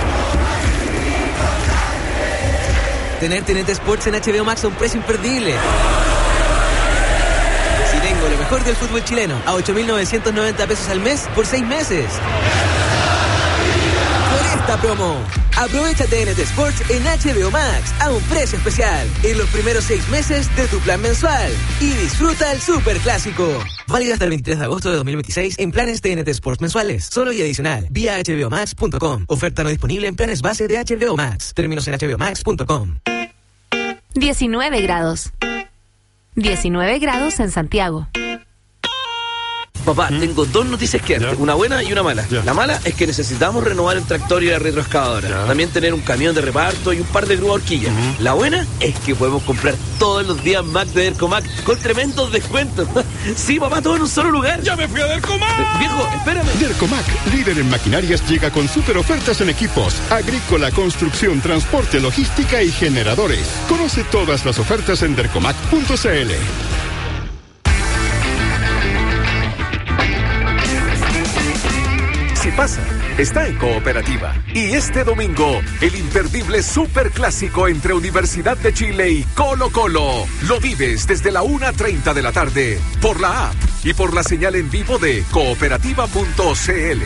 Tener T N T Sports en H B O Max a un precio imperdible. Si tengo lo mejor del fútbol chileno a ocho mil novecientos noventa pesos al mes por seis meses. Por esta promo, aprovecha T N T Sports en H B O Max a un precio especial en los primeros seis meses de tu plan mensual y disfruta el Super Clásico. Válido hasta el veintitrés de agosto de dos mil veintiséis en planes T N T Sports mensuales, solo y adicional, vía h b o max punto com. Oferta no disponible en planes base de H B O Max. Términos en h b o max punto com. diecinueve grados. diecinueve grados en Santiago. Papá, ¿Mm? tengo dos noticias que darte, una buena y una mala. Ya. La mala es que necesitamos renovar el tractor y la retroexcavadora. Ya. También tener un camión de reparto y un par de grúas horquillas. Uh-huh. La buena es que podemos comprar todos los días Mac de Dercomac con tremendos descuentos. Sí, papá, todo en un solo lugar. ¡Ya me fui a Dercomac! Eh, viejo, espérame. Dercomac, líder en maquinarias, llega con super ofertas en equipos, agrícola, construcción, transporte, logística y generadores. Conoce todas las ofertas en dercomac punto c l. Si pasa, está en Cooperativa. Y este domingo, el imperdible superclásico entre Universidad de Chile y Colo Colo. Lo vives desde la una treinta de la tarde por la app y por la señal en vivo de cooperativa punto c l.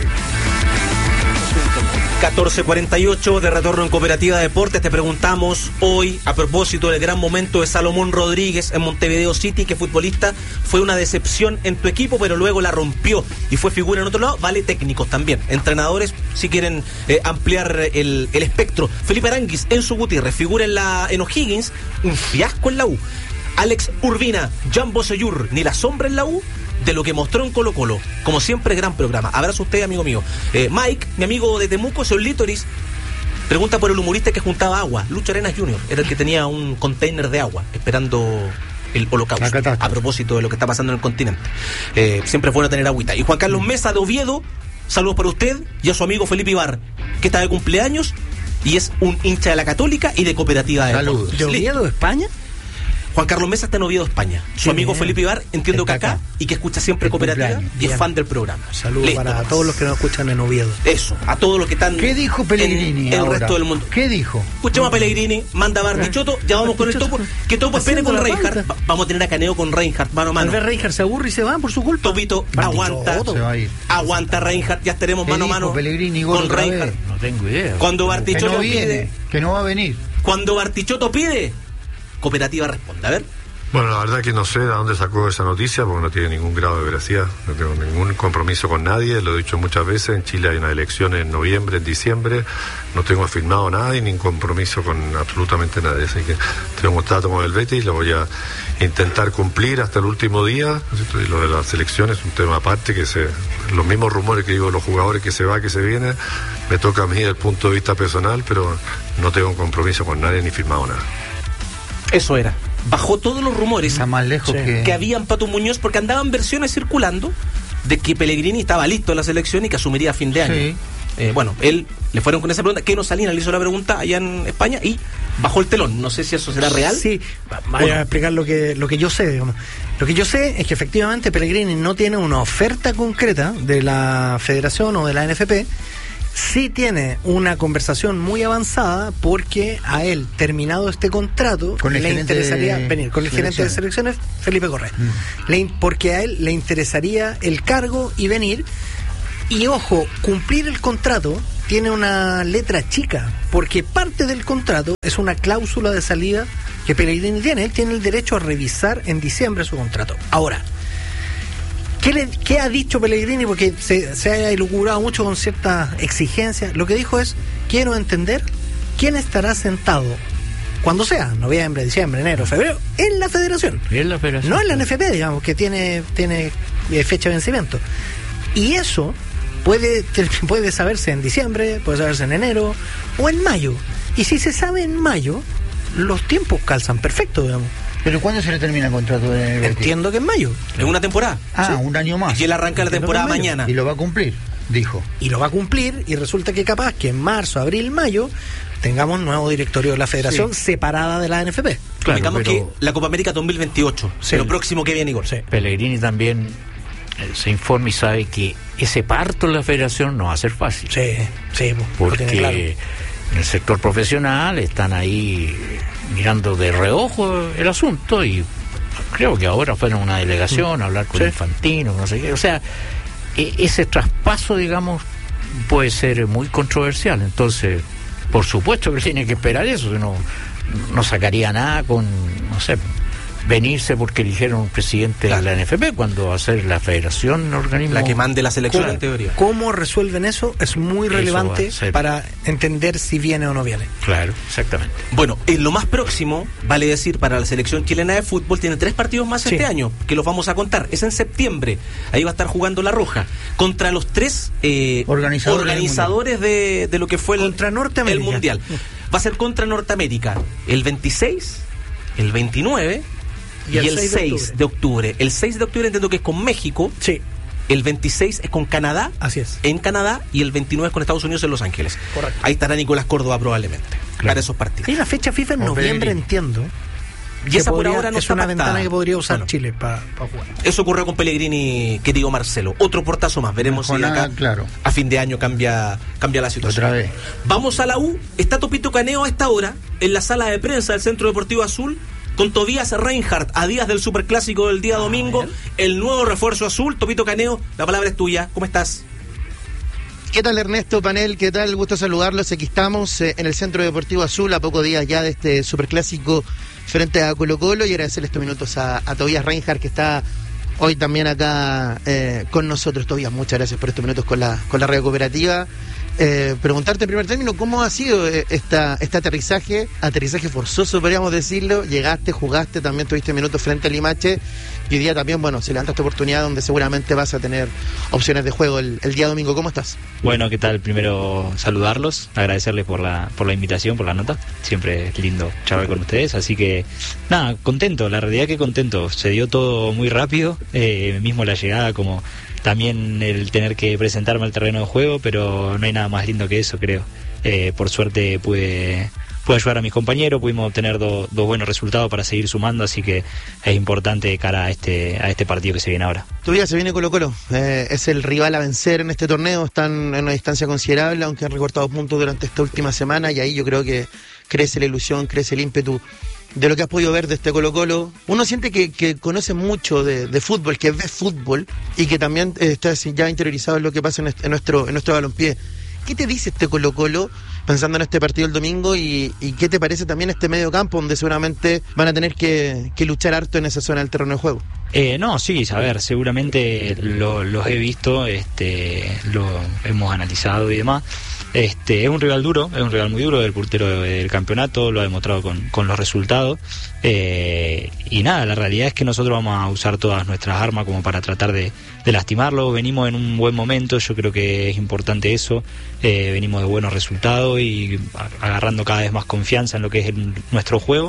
catorce cuarenta y ocho de retorno en Cooperativa Deportes. Te preguntamos hoy, a propósito del gran momento de Salomón Rodríguez en Montevideo City, que futbolista fue una decepción en tu equipo, pero luego la rompió y fue figura en otro lado. Vale técnicos también, entrenadores, si quieren eh, ampliar el, el espectro. Felipe Aránguiz, Enzo Gutiérrez, figura en la en O'Higgins, un fiasco en la U. Alex Urbina, Jan Bosellur, ni la sombra en la U de lo que mostró en Colo Colo. Como siempre, gran programa. Abrazo a usted, amigo mío. Eh, Mike, mi amigo de Temuco, Seol Litoris, pregunta por el humorista que juntaba agua. Lucho Arenas junior Era el que tenía un container de agua esperando el holocausto, a propósito de lo que está pasando en el continente. Eh, siempre es bueno tener agüita. Y Juan Carlos Mesa de Oviedo, saludos para usted y a su amigo Felipe Ibar, que está de cumpleaños y es un hincha de la Católica y de Cooperativa de Saludos. ¿De Oviedo, España? Juan Carlos Mesa está en Oviedo, España. Su sí, amigo bien. Felipe Ibar, entiendo está que acá, acá y que escucha siempre Cooperativa y bien. Es fan del programa. Saludos para todos los que nos escuchan en Oviedo. Eso, a todos los que están. ¿Qué dijo Pellegrini? En el ahora? Resto del mundo. ¿Qué dijo? Escuchemos a Pellegrini, manda a Bartichotto, ya vamos con el topo. Que Topo espere con Reinhardt. Vamos a tener a Caneo con Reinhardt, mano a mano. Tal vez Reinhardt se aburre y se va por su culpa. Topito, aguanta. Se va a ir. Aguanta Reinhardt, ya estaremos mano a mano Pellegrini con Reinhardt. No tengo idea. Cuando Bartichotto no pide. Que no va a venir. Cuando Bartichotto pide, Cooperativa responde. A ver. Bueno, la verdad que no sé de dónde sacó esa noticia, porque no tiene ningún grado de veracidad, no tengo ningún compromiso con nadie, lo he dicho muchas veces, en Chile hay una elección en noviembre, en diciembre, no tengo firmado nada y ni compromiso con absolutamente nadie, así que tengo un trato con el Betis, lo voy a intentar cumplir hasta el último día, y lo de las elecciones es un tema aparte, que se, los mismos rumores que digo los jugadores que se va, que se viene, me toca a mí desde el punto de vista personal, pero no tengo un compromiso con nadie ni firmado nada. Eso era. bajó todos los rumores Está más lejos sí. que... que había en Pato Muñoz, porque andaban versiones circulando de que Pellegrini estaba listo en la selección y que asumiría a fin de año. Sí. Eh, bueno, él le fueron con esa pregunta, Keno Salinas le hizo la pregunta allá en España y bajó el telón. No sé si eso será real. Sí, voy a explicar lo que lo que yo sé, digamos. Lo que yo sé es que efectivamente Pellegrini no tiene una oferta concreta de la Federación o de la N F P. Sí tiene una conversación muy avanzada porque a él, terminado este contrato, con le interesaría de... venir con el gerente de selecciones, Felipe Correa. Mm. Le, porque a él le interesaría el cargo y venir. Y ojo, cumplir el contrato tiene una letra chica, porque parte del contrato es una cláusula de salida que Pellegrini tiene. Él tiene el derecho a revisar en diciembre su contrato. Ahora, ¿qué, le, qué ha dicho Pellegrini? Porque se, se ha elucubrado mucho con cierta exigencia. Lo que dijo es, quiero entender quién estará sentado cuando sea, noviembre, diciembre, enero, febrero, en la federación. En la federación. No en la N F P, digamos, que tiene, tiene fecha de vencimiento. Y eso puede, puede saberse en diciembre, puede saberse en enero o en mayo. Y si se sabe en mayo, los tiempos calzan perfecto, digamos. ¿Pero cuándo se le termina el contrato de Betis? Entiendo que en mayo. En una temporada. Ah, ¿sí? Un año más. Y él arranca la temporada mañana. Y lo va a cumplir, dijo. Y lo va a cumplir, y resulta que capaz que en marzo, abril, mayo tengamos nuevo directorio de la federación sí. separada de la N F P. Claro, digamos pero... que la Copa América dos mil veintiocho, sí. lo próximo que viene, Igor. Sí. Pellegrini también se informa y sabe que ese parto en la federación no va a ser fácil. Sí, sí, porque claro. en el sector profesional están ahí mirando de reojo el asunto y creo que ahora fueron una delegación a hablar con sí. Infantino, no sé qué. O sea, e- ese traspaso, digamos, puede ser muy controversial. Entonces, por supuesto que tiene que esperar eso, no, no sacaría nada con, no sé, venirse porque eligieron un presidente claro. de la N F P cuando va a ser la federación organismo la que mande la selección ¿Cómo, en teoría. ¿Cómo resuelven eso? Es muy relevante para entender si viene o no viene. Claro, exactamente. Bueno, en lo más próximo, vale decir, para la selección chilena de fútbol tiene tres partidos más sí. este año, que los vamos a contar. Es en septiembre, ahí va a estar jugando La Roja, contra los tres eh, organizadores, organizadores de, de lo que fue el, contra Norteamérica. el Mundial. Va a ser contra Norteamérica el veintiséis, el veintinueve y, y el, el seis, seis de, octubre. de octubre. El seis de octubre entiendo que es con México. Sí. El veintiséis es con Canadá. Así es. En Canadá. Y el veintinueve es con Estados Unidos en Los Ángeles. Correcto. Ahí estará Nicolás Córdoba probablemente. Claro. Para esos partidos. Y la fecha FIFA en noviembre, entiendo. Y esa podría, por ahora no es está una pactada. Ventana que podría usar bueno, Chile para pa jugar. Eso ocurrió con Pellegrini, querido Marcelo. Otro portazo más. Veremos si acá claro. a fin de año cambia, cambia la situación. Otra vez. Vamos a la U. Está Topito Caneo a esta hora en la sala de prensa del Centro Deportivo Azul con Tobías Reinhardt a días del Superclásico del día domingo. El nuevo refuerzo azul. Topito Caneo, la palabra es tuya. ¿Cómo estás? ¿Qué tal, Ernesto, panel? ¿Qué tal? Gusto saludarlos. Aquí estamos eh, en el Centro Deportivo Azul a pocos días ya de este Superclásico frente a Colo Colo y agradecerle estos minutos a, a Tobías Reinhardt que está hoy también acá eh, con nosotros. Tobías, muchas gracias por estos minutos con la, con la radio cooperativa. Eh, preguntarte en primer término cómo ha sido eh, esta, este aterrizaje, aterrizaje forzoso podríamos decirlo, llegaste, jugaste, también tuviste minutos frente al Limache y hoy día también, bueno, se levanta esta oportunidad donde seguramente vas a tener opciones de juego el, el día domingo. ¿Cómo estás? Bueno, ¿qué tal? Primero saludarlos, agradecerles por la, por la invitación, por la nota, siempre es lindo charlar con ustedes, así que nada, contento, la realidad que contento, se dio todo muy rápido, eh, mismo la llegada como también el tener que presentarme al terreno de juego, pero no hay nada más lindo que eso, creo. Eh, por suerte pude, pude ayudar a mis compañeros, pudimos obtener do, dos buenos resultados para seguir sumando, así que es importante de cara a este, a este partido que se viene ahora. Tu vida se viene Colo Colo, eh, es el rival a vencer en este torneo, están en una distancia considerable, aunque han recortado puntos durante esta última semana y ahí yo creo que crece la ilusión, crece el ímpetu de lo que has podido ver de este Colo Colo. Uno siente que, que conoce mucho de, de fútbol, que ve fútbol y que también eh, está ya interiorizado en lo que pasa en, este, en nuestro en nuestro balompié. ¿Qué te dice este Colo Colo pensando en este partido el domingo y, y qué te parece también este medio campo donde seguramente van a tener que, que luchar harto en esa zona del terreno de juego? Eh, no, sí, a ver, seguramente lo, los he visto, este, lo hemos analizado y demás. Este, es un rival duro, es un rival muy duro, el puntero del campeonato, lo ha demostrado con, con los resultados. Eh, y nada, la realidad es que nosotros vamos a usar todas nuestras armas como para tratar de, de lastimarlo. Venimos en un buen momento, yo creo que es importante eso. Eh, venimos de buenos resultados y agarrando cada vez más confianza en lo que es el, nuestro juego.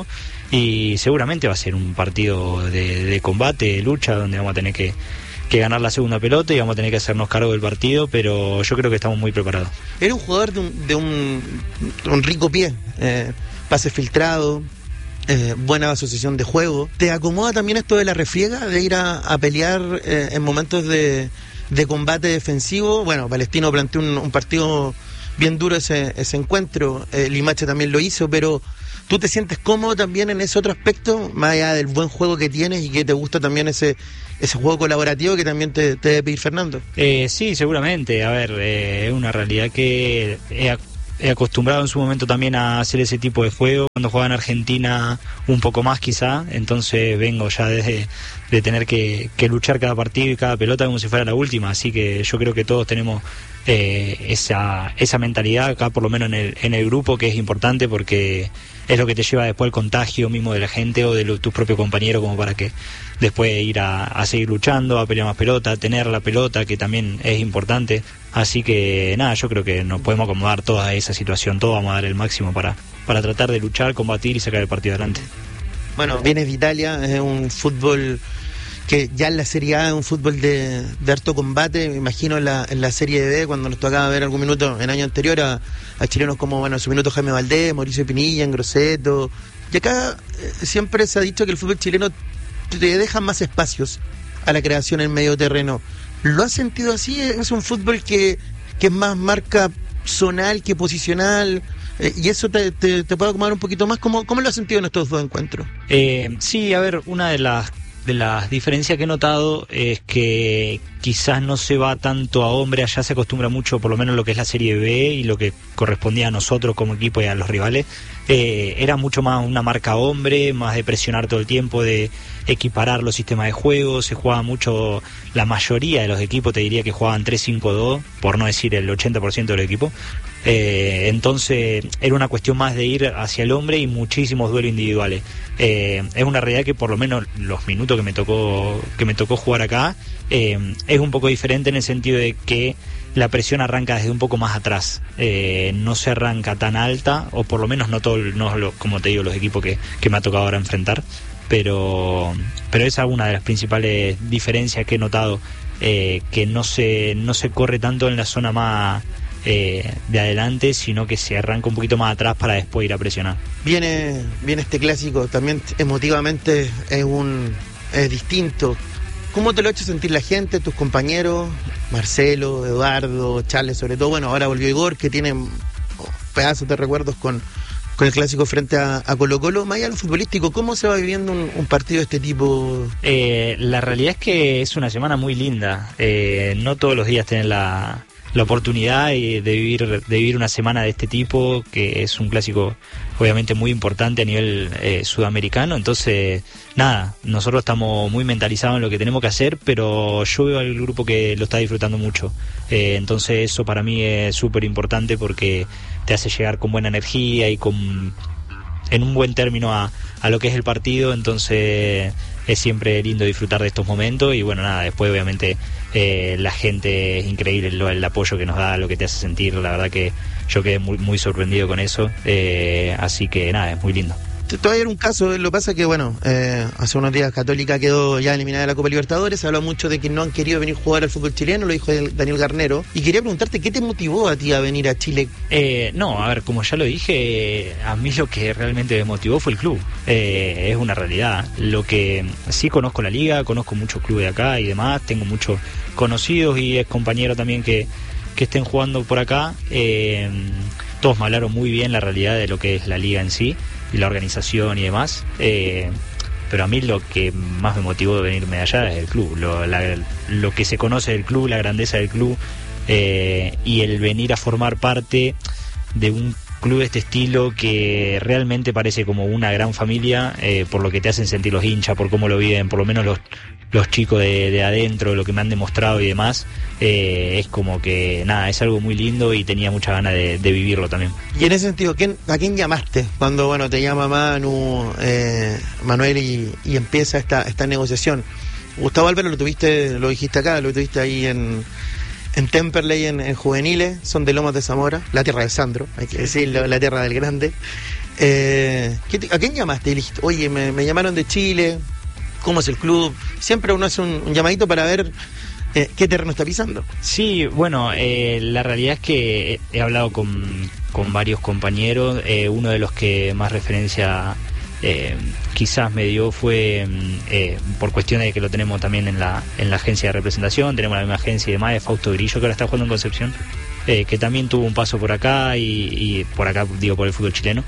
Y seguramente va a ser un partido de, de combate, de lucha, donde vamos a tener que que ganar la segunda pelota y vamos a tener que hacernos cargo del partido, pero yo creo que estamos muy preparados. Era un jugador de un, de un, un rico pie, eh, pase filtrado, eh, buena asociación de juego. ¿Te acomoda también esto de la refriega, de ir a, a pelear eh, en momentos de, de combate defensivo? Bueno, Palestino planteó un, un partido bien duro ese, ese encuentro, eh, Limache también lo hizo, pero ¿tú te sientes cómodo también en ese otro aspecto, más allá del buen juego que tienes y que te gusta también ese ese juego colaborativo que también te, te debe pedir Fernando? Eh, sí, seguramente. A ver, eh, es una realidad que he, he acostumbrado en su momento también a hacer ese tipo de juego. Cuando jugaba en Argentina un poco más quizá, entonces vengo ya desde de tener que, que luchar cada partido y cada pelota como si fuera la última, así que yo creo que todos tenemos eh, esa, esa mentalidad acá, por lo menos en el, en el grupo, que es importante porque es lo que te lleva después al contagio mismo de la gente o de lo, tus propios compañeros, como para que después ir a, a seguir luchando, a pelear más pelota, tener la pelota, que también es importante. Así que nada, yo creo que nos podemos acomodar toda esa situación, todos vamos a dar el máximo para, para tratar de luchar, combatir y sacar el partido adelante. Bueno, vienes de Italia, es un fútbol que ya en la Serie A es un fútbol de, de harto combate. Me imagino en la, en la Serie B, cuando nos tocaba ver algún minuto en año anterior a, a chilenos como, bueno, en su minuto Jaime Valdés, Mauricio Pinilla, Grosseto. Y acá eh, siempre se ha dicho que el fútbol chileno te deja más espacios a la creación en medio terreno. ¿Lo has sentido así? ¿Es un fútbol que, que es más marca zonal que posicional? Eh, ¿Y eso te, te, te puede acomodar un poquito más? ¿Cómo, cómo lo has sentido en estos dos encuentros? Eh, sí, a ver, una de las de las diferencias que he notado es que quizás no se va tanto a hombre, allá se acostumbra mucho, por lo menos lo que es la Serie B y lo que correspondía a nosotros como equipo y a los rivales, eh, era mucho más una marca hombre, más de presionar todo el tiempo, de equiparar los sistemas de juego. Se jugaba mucho, la mayoría de los equipos te diría que jugaban tres cinco dos, por no decir el ochenta por ciento del equipo. Eh, entonces era una cuestión más de ir hacia el hombre y muchísimos duelos individuales. Eh, es una realidad que por lo menos los minutos que me tocó que me tocó jugar acá eh, es un poco diferente en el sentido de que la presión arranca desde un poco más atrás, eh, no se arranca tan alta, o por lo menos no todo, no lo, como te digo, los equipos que, que me ha tocado ahora enfrentar, pero pero esa es una de las principales diferencias que he notado, eh, que no se no se corre tanto en la zona más Eh, de adelante, sino que se arranca un poquito más atrás para después ir a presionar. Viene, viene este clásico, también emotivamente es un es distinto. ¿Cómo te lo ha hecho sentir la gente, tus compañeros, Marcelo, Eduardo, Charles, sobre todo? Bueno, ahora volvió Igor, que tiene pedazos de recuerdos con, con el clásico frente a, a Colo Colo. Más allá de lo futbolístico, ¿cómo se va viviendo un, un partido de este tipo? Eh, la realidad es que es una semana muy linda. Eh, no todos los días tienen la la oportunidad de vivir de vivir una semana de este tipo, que es un clásico obviamente muy importante a nivel eh, sudamericano. Entonces nada, nosotros estamos muy mentalizados en lo que tenemos que hacer, pero yo veo al grupo que lo está disfrutando mucho, eh, entonces eso para mí es súper importante porque te hace llegar con buena energía y con en un buen término a, a lo que es el partido. Entonces es siempre lindo disfrutar de estos momentos y bueno, nada, después obviamente eh, la gente es increíble, el, el apoyo que nos da, lo que te hace sentir, la verdad que yo quedé muy, muy sorprendido con eso, eh, así que nada, es muy lindo. Todavía era un caso, lo que pasa es que bueno, eh, hace unos días Católica quedó ya eliminada de la Copa Libertadores, se habló mucho de que no han querido venir a jugar al fútbol chileno, lo dijo Daniel Garnero, y quería preguntarte, ¿qué te motivó a ti a venir a Chile? Eh, no, a ver, como ya lo dije, a mí lo que realmente me motivó fue el club, eh, es una realidad. Lo que sí, conozco la liga, conozco muchos clubes de acá y demás, tengo muchos conocidos y ex compañeros también que, que estén jugando por acá, eh, todos me hablaron muy bien la realidad de lo que es la liga en sí y la organización y demás, eh, pero a mí lo que más me motivó de venirme de allá es el club, lo, la, lo que se conoce del club, la grandeza del club, eh, y el venir a formar parte de un club de este estilo que realmente parece como una gran familia, eh, por lo que te hacen sentir los hinchas, por cómo lo viven, por lo menos los los chicos de, de adentro, lo que me han demostrado y demás, eh, es como que nada, es algo muy lindo y tenía mucha ganas de, de vivirlo también. Y en ese sentido, ¿quién, ¿a quién llamaste cuando bueno te llama Manu, eh, Manuel y, y empieza esta esta negociación? Gustavo Álvaro lo tuviste, lo dijiste acá, lo tuviste ahí en en Temperley, en, en juveniles, son de Lomas de Zamora, la tierra de Sandro, hay que decirlo, la tierra del grande. Eh, ¿A quién llamaste? Y le dijiste, oye, me, me llamaron de Chile, ¿cómo es el club? Siempre uno hace un, un llamadito para ver eh, qué terreno está pisando. Sí, bueno, eh, la realidad es que he hablado con, con varios compañeros, eh, uno de los que más referencia eh, quizás me dio fue eh, por cuestiones de que lo tenemos también en la en la agencia de representación, tenemos la misma agencia y demás, de Fausto Grillo, que ahora está jugando en Concepción, eh, que también tuvo un paso por acá y, y por acá digo por el fútbol chileno,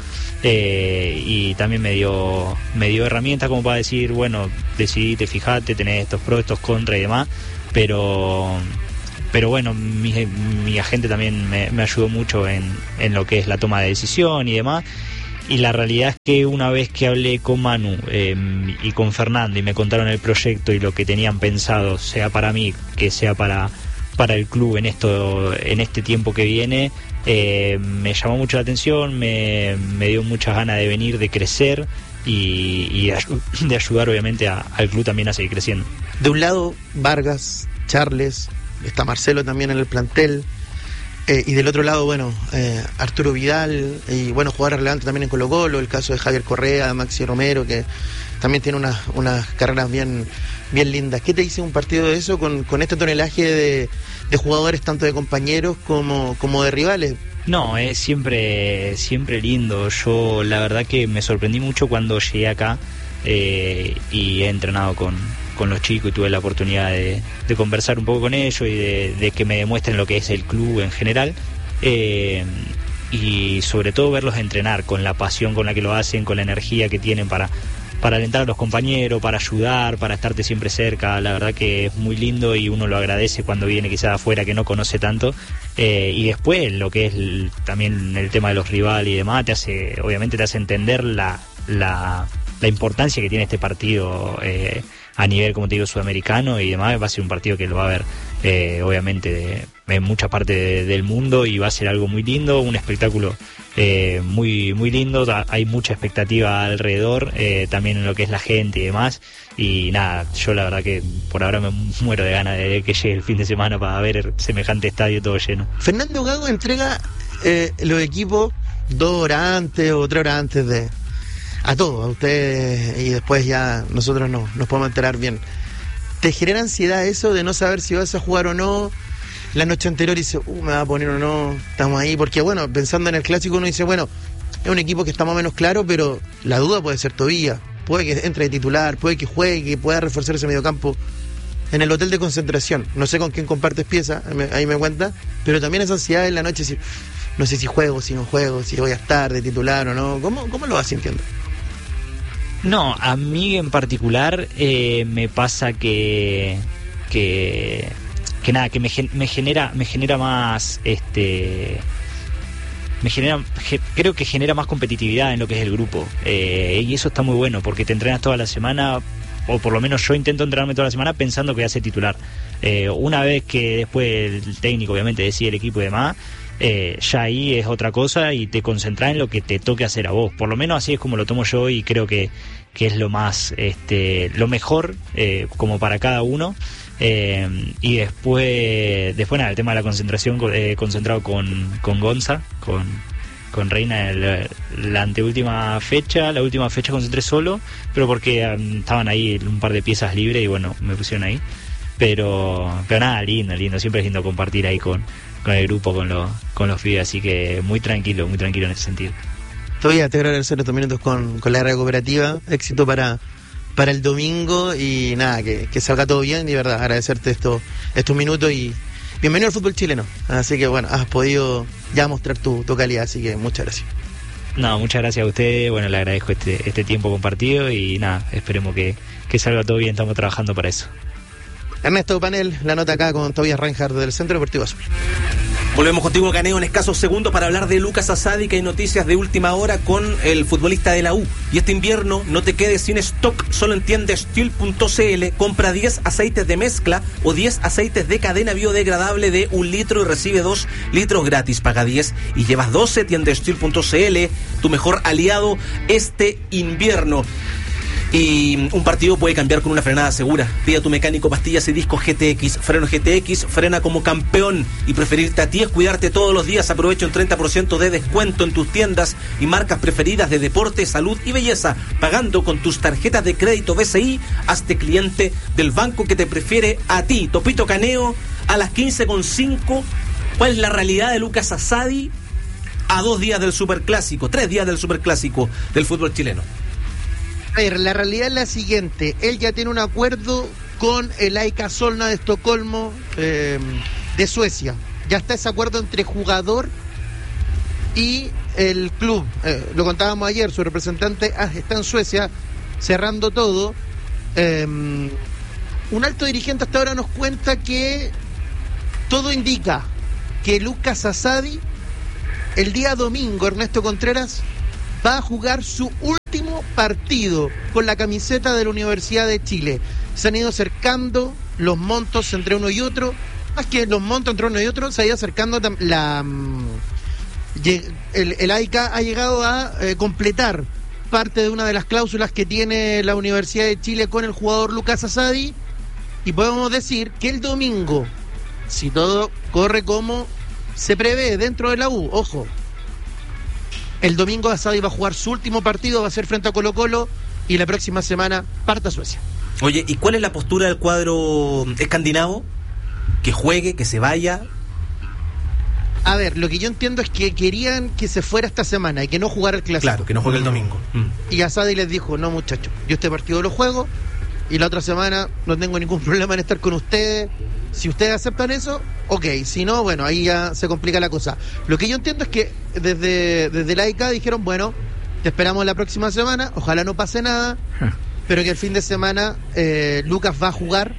eh, y también me dio me dio herramientas como para decir, bueno, decidite, fijate, tenés estos pros, estos contras y demás, pero pero bueno, mi, mi agente también me, me ayudó mucho en, en lo que es la toma de decisión y demás. Y la realidad es que una vez que hablé con Manu eh, y con Fernando y me contaron el proyecto y lo que tenían pensado, sea para mí, que sea para, para el club en esto en este tiempo que viene, eh, me llamó mucho la atención, me, me dio muchas ganas de venir, de crecer y, y de, de ayudar obviamente a, al club también a seguir creciendo. De un lado, Vargas, Charles, está Marcelo también en el plantel. Eh, y del otro lado, bueno, eh, Arturo Vidal y bueno, jugadores relevantes también en Colo Colo, el caso de Javier Correa, Maxi Romero, que también tiene unas unas carreras bien bien lindas. ¿Qué te dice un partido de eso con, con este tonelaje de, de jugadores, tanto de compañeros como, como de rivales? No, es siempre, siempre lindo. Yo la verdad que me sorprendí mucho cuando llegué acá eh, y he entrenado con... con los chicos y tuve la oportunidad de, de conversar un poco con ellos y de, de que me demuestren lo que es el club en general, eh, y sobre todo verlos entrenar con la pasión con la que lo hacen, con la energía que tienen para, para alentar a los compañeros, para ayudar, para estarte siempre cerca. La verdad que es muy lindo y uno lo agradece cuando viene quizás afuera que no conoce tanto, eh, y después lo que es el, también el tema de los rivales y demás, te hace, obviamente te hace entender la, la, la importancia que tiene este partido eh, a nivel, como te digo, sudamericano y demás. Va a ser un partido que lo va a ver eh, obviamente de, en mucha parte de, del mundo, y va a ser algo muy lindo, un espectáculo eh, muy muy lindo. Hay mucha expectativa alrededor, eh, también en lo que es la gente y demás, y nada, yo la verdad que por ahora me muero de ganas de que llegue el fin de semana para ver semejante estadio todo lleno. Fernando Gago entrega eh, los equipos dos horas antes o tres horas antes de a todos, a ustedes, y después ya nosotros no, nos podemos enterar bien. ¿Te genera ansiedad eso de no saber si vas a jugar o no? La noche anterior dice, uh, me va a poner o no, estamos ahí, porque bueno, pensando en el clásico uno dice, bueno, es un equipo que está más o menos claro, pero la duda puede ser todavía, puede que entre de titular, puede que juegue, que pueda reforzar ese mediocampo en el hotel de concentración. No sé con quién compartes pieza, ahí me cuenta, pero también esa ansiedad en la noche, si, no sé si juego, si no juego, si voy a estar de titular o no. ¿Cómo, cómo lo vas sintiendo? No, a mí en particular eh, me pasa que que, que nada, que me, me genera me genera más este me genera ge, creo que genera más competitividad en lo que es el grupo, eh, y eso está muy bueno porque te entrenas toda la semana, o por lo menos yo intento entrenarme toda la semana pensando que voy a ser titular. Eh, una vez que después el técnico obviamente decide el equipo y demás, Eh, ya ahí es otra cosa y te concentras en lo que te toque hacer a vos. Por lo menos así es como lo tomo yo, y creo que, que es lo más este lo mejor eh, como para cada uno. Eh, y después después nada, el tema de la concentración, eh, concentrado con, con Gonza, con, con Reina el, la anteúltima fecha. La última fecha concentré solo, pero porque um, estaban ahí un par de piezas libres y bueno, me pusieron ahí. Pero, pero nada, lindo, lindo. Siempre es lindo compartir ahí con con el grupo, con los con los pibes, así que muy tranquilo, muy tranquilo en ese sentido. Todavía te quiero agradecer estos minutos con, con la radio cooperativa, éxito para para el domingo y nada, que, que salga todo bien, y verdad, agradecerte estos estos minutos y bienvenido al fútbol chileno, así que bueno, has podido ya mostrar tu, tu calidad, así que muchas gracias. No, muchas gracias a ustedes, bueno, le agradezco este, este tiempo compartido y nada, esperemos que, que salga todo bien, estamos trabajando para eso. Ernesto Panel, la nota acá con Tobias Reinhardt del Centro Deportivo Azul. Volvemos contigo, Caneo, en escasos segundos para hablar de Lucas Asadi, que hay noticias de última hora con el futbolista de la U. Y este invierno no te quedes sin stock, solo en tienda steel punto c l. Compra diez aceites de mezcla o diez aceites de cadena biodegradable de un litro y recibe dos litros gratis. Paga diez y llevas doce. tienda steel punto c l, tu mejor aliado este invierno. Y un partido puede cambiar con una frenada segura. Pide a tu mecánico pastillas y discos G T X. Freno G T X, frena como campeón. Y preferirte a ti es cuidarte todos los días. Aprovecha un treinta por ciento de descuento en tus tiendas y marcas preferidas de deporte, salud y belleza. Pagando con tus tarjetas de crédito B C I, hazte cliente del banco que te prefiere a ti. Topito Caneo, a las quince con cinco. ¿Cuál es la realidad de Lucas Asadi a dos días del Superclásico, tres días del Superclásico del fútbol chileno? A ver, la realidad es la siguiente. Él ya tiene un acuerdo con el A I K Solna de Estocolmo, eh, de Suecia. Ya está ese acuerdo entre jugador y el club. Eh, lo contábamos ayer, su representante está en Suecia, cerrando todo. Eh, un alto dirigente hasta ahora nos cuenta que todo indica que Lucas Asadi, el día domingo, Ernesto Contreras, va a jugar su último partido con la camiseta de la Universidad de Chile. Se han ido acercando los montos entre uno y otro. Más que los montos entre uno y otro, se ha ido acercando la... El, el A I K ha llegado a eh, completar parte de una de las cláusulas que tiene la Universidad de Chile con el jugador Lucas Asadi. Y podemos decir que el domingo, si todo corre como se prevé dentro de la U, ojo, el domingo Asadi va a jugar su último partido, va a ser frente a Colo-Colo, y la próxima semana parte a Suecia. Oye, ¿y cuál es la postura del cuadro escandinavo? ¿Que juegue, que se vaya? A ver, lo que yo entiendo es que querían que se fuera esta semana y que no jugara el clásico. Claro, que no juegue el domingo. Mm. Y Asadi les dijo, no muchachos, yo este partido lo juego, y la otra semana no tengo ningún problema en estar con ustedes. Si ustedes aceptan eso, ok. Si no, bueno, ahí ya se complica la cosa. Lo que yo entiendo es que desde, desde la A I K dijeron, bueno, te esperamos la próxima semana, ojalá no pase nada, pero que el fin de semana eh, Lucas va a jugar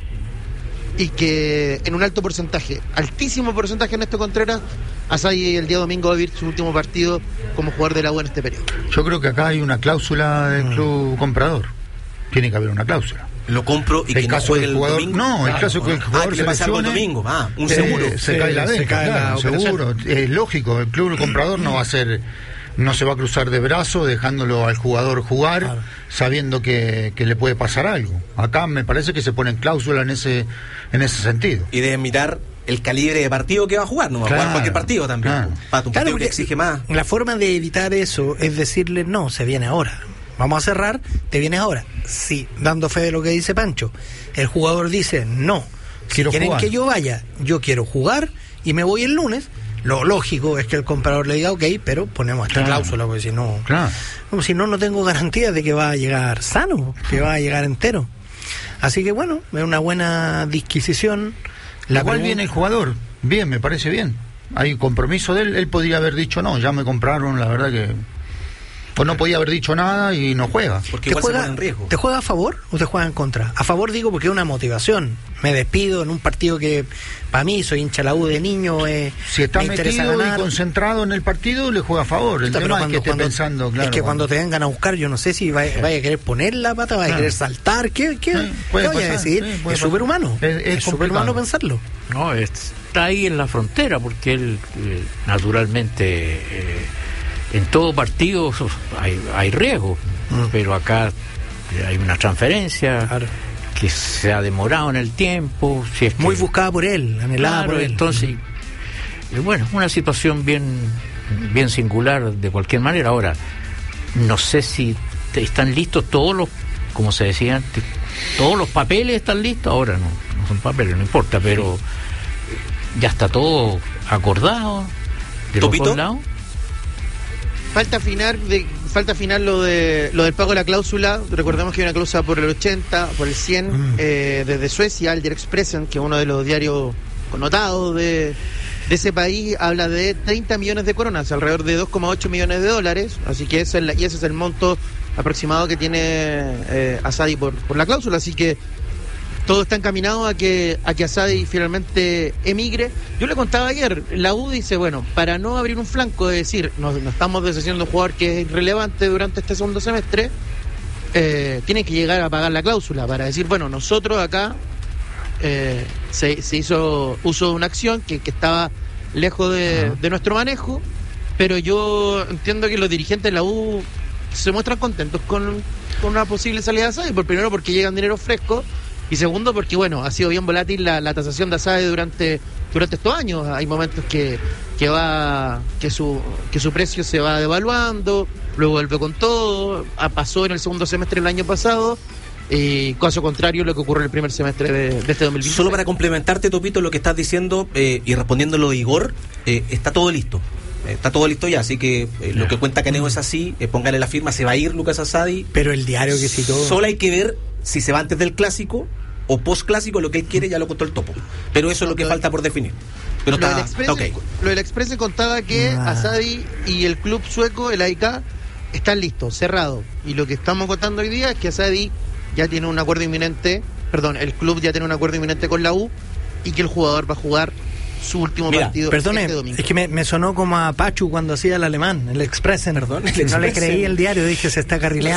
y que en un alto porcentaje, altísimo porcentaje, Ernesto Contreras, Asadi el día domingo va a vivir su último partido como jugador de la U en este periodo. Yo creo que acá hay una cláusula del club comprador. Tiene que haber una cláusula. Lo compro y el que caso no juegue del jugador, el domingo. No, el claro, caso que el jugador ah, que se le pasa algo el lesione, domingo, ah, un eh, seguro. Se, se cae la venta, cae claro, la un seguro. Es lógico, el club el comprador no va a ser, no se va a cruzar de brazos dejándolo al jugador jugar, claro, sabiendo que, que le puede pasar algo. Acá me parece que se ponen cláusula en ese, en ese sentido. Y deben mirar el calibre de partido que va a jugar, no va claro, a jugar cualquier partido también. Claro, Pato, un claro, partido que exige más. La forma de evitar eso es decirle, no, se viene ahora. Vamos a cerrar, te vienes ahora. Sí, dando fe de lo que dice Pancho. El jugador dice, no, si quiero quieren jugar, que yo vaya, yo quiero jugar y me voy el lunes. Lo lógico es que el comprador le diga, ok, pero ponemos esta claro, cláusula, porque si no, claro, como si no, no tengo garantía de que va a llegar sano, que va a llegar entero. Así que bueno, es una buena disquisición. La Igual pregunta... viene el jugador, bien, me parece bien. Hay compromiso de él, él podría haber dicho, no, ya me compraron, la verdad que... Pues no podía haber dicho nada y no juega. Porque ¿Te juega, en riesgo. ¿Te juega a favor o te juega en contra? A favor digo porque es una motivación. Me despido en un partido que para mí soy hincha la U de niño. Eh, si está me metido ganar. y concentrado en el partido, le juega a favor. El Está, tema cuando, es que esté cuando, pensando, claro. Es que cuando, cuando te vengan a buscar, yo no sé si vaya, vaya a querer poner la pata, vaya claro. a querer saltar. ¿Qué, qué, sí, ¿qué vaya a decir? Sí, es superhumano. Es, es, es superhumano pensarlo. No, está ahí en la frontera porque él eh, naturalmente... Eh, en todo partido hay, hay riesgo, mm. pero acá hay una transferencia claro. que se ha demorado en el tiempo. Si es Muy que, buscada por él, anhelada claro, por él. Entonces, y bueno, una situación bien, bien singular de cualquier manera. Ahora, no sé si te, están listos todos los, como se decía antes, todos los papeles están listos. Ahora no, no son papeles, no importa, pero ya está todo acordado de los dos lados. Falta afinar de, falta afinar lo de lo del pago de la cláusula. Recordemos que hay una cláusula por el ochenta, por el cien, mm. eh, desde Suecia, el Expressen, que es uno de los diarios connotados de, de ese país, habla de treinta millones de coronas, alrededor de dos coma ocho millones de dólares. Así que ese es, la, y ese es el monto aproximado que tiene eh, Asadi por, por la cláusula. Así que todo está encaminado a que a que Asadi finalmente emigre. Yo le contaba ayer, la U dice, bueno, para no abrir un flanco de decir, nos, nos estamos deshaciendo de un jugador que es irrelevante durante este segundo semestre, eh, tiene que llegar a pagar la cláusula para decir, bueno, nosotros acá eh, se, se hizo uso de una acción que, que estaba lejos de, de nuestro manejo, pero yo entiendo que los dirigentes de la U se muestran contentos con, con una posible salida de Asadi, por primero porque llegan dinero fresco, y segundo porque, bueno, ha sido bien volátil la, la tasación de Asadi durante durante estos años. Hay momentos que que va que su que su precio se va devaluando, luego vuelve con todo. Pasó en el segundo semestre del año pasado, y caso contrario lo que ocurre en el primer semestre de, de este dos mil veinte. Solo para complementarte, Topito, lo que estás diciendo eh, y respondiéndolo de Igor, eh, está todo listo. Está todo listo ya, así que eh, lo que cuenta Caneo es así, eh, póngale la firma, se va a ir Lucas Asadi. Pero el diario que citó... Solo hay que ver si se va antes del clásico o post clásico, lo que él quiere ya lo contó el Topo. Pero eso es lo que falta por definir. Pero lo, está, del Express, está okay. Lo del Express contaba que ah. Asadi y el club sueco, el A I K, están listos, cerrados. Y lo que estamos contando hoy día es que Asadi ya tiene un acuerdo inminente, perdón, el club ya tiene un acuerdo inminente con la U, y que el jugador va a jugar su último Mira, partido perdone, este domingo. Es que me, me sonó como a Pachu cuando hacía el alemán, el Expressen. Perdón, el no Expressen. le creí el diario, dije se está carrileando.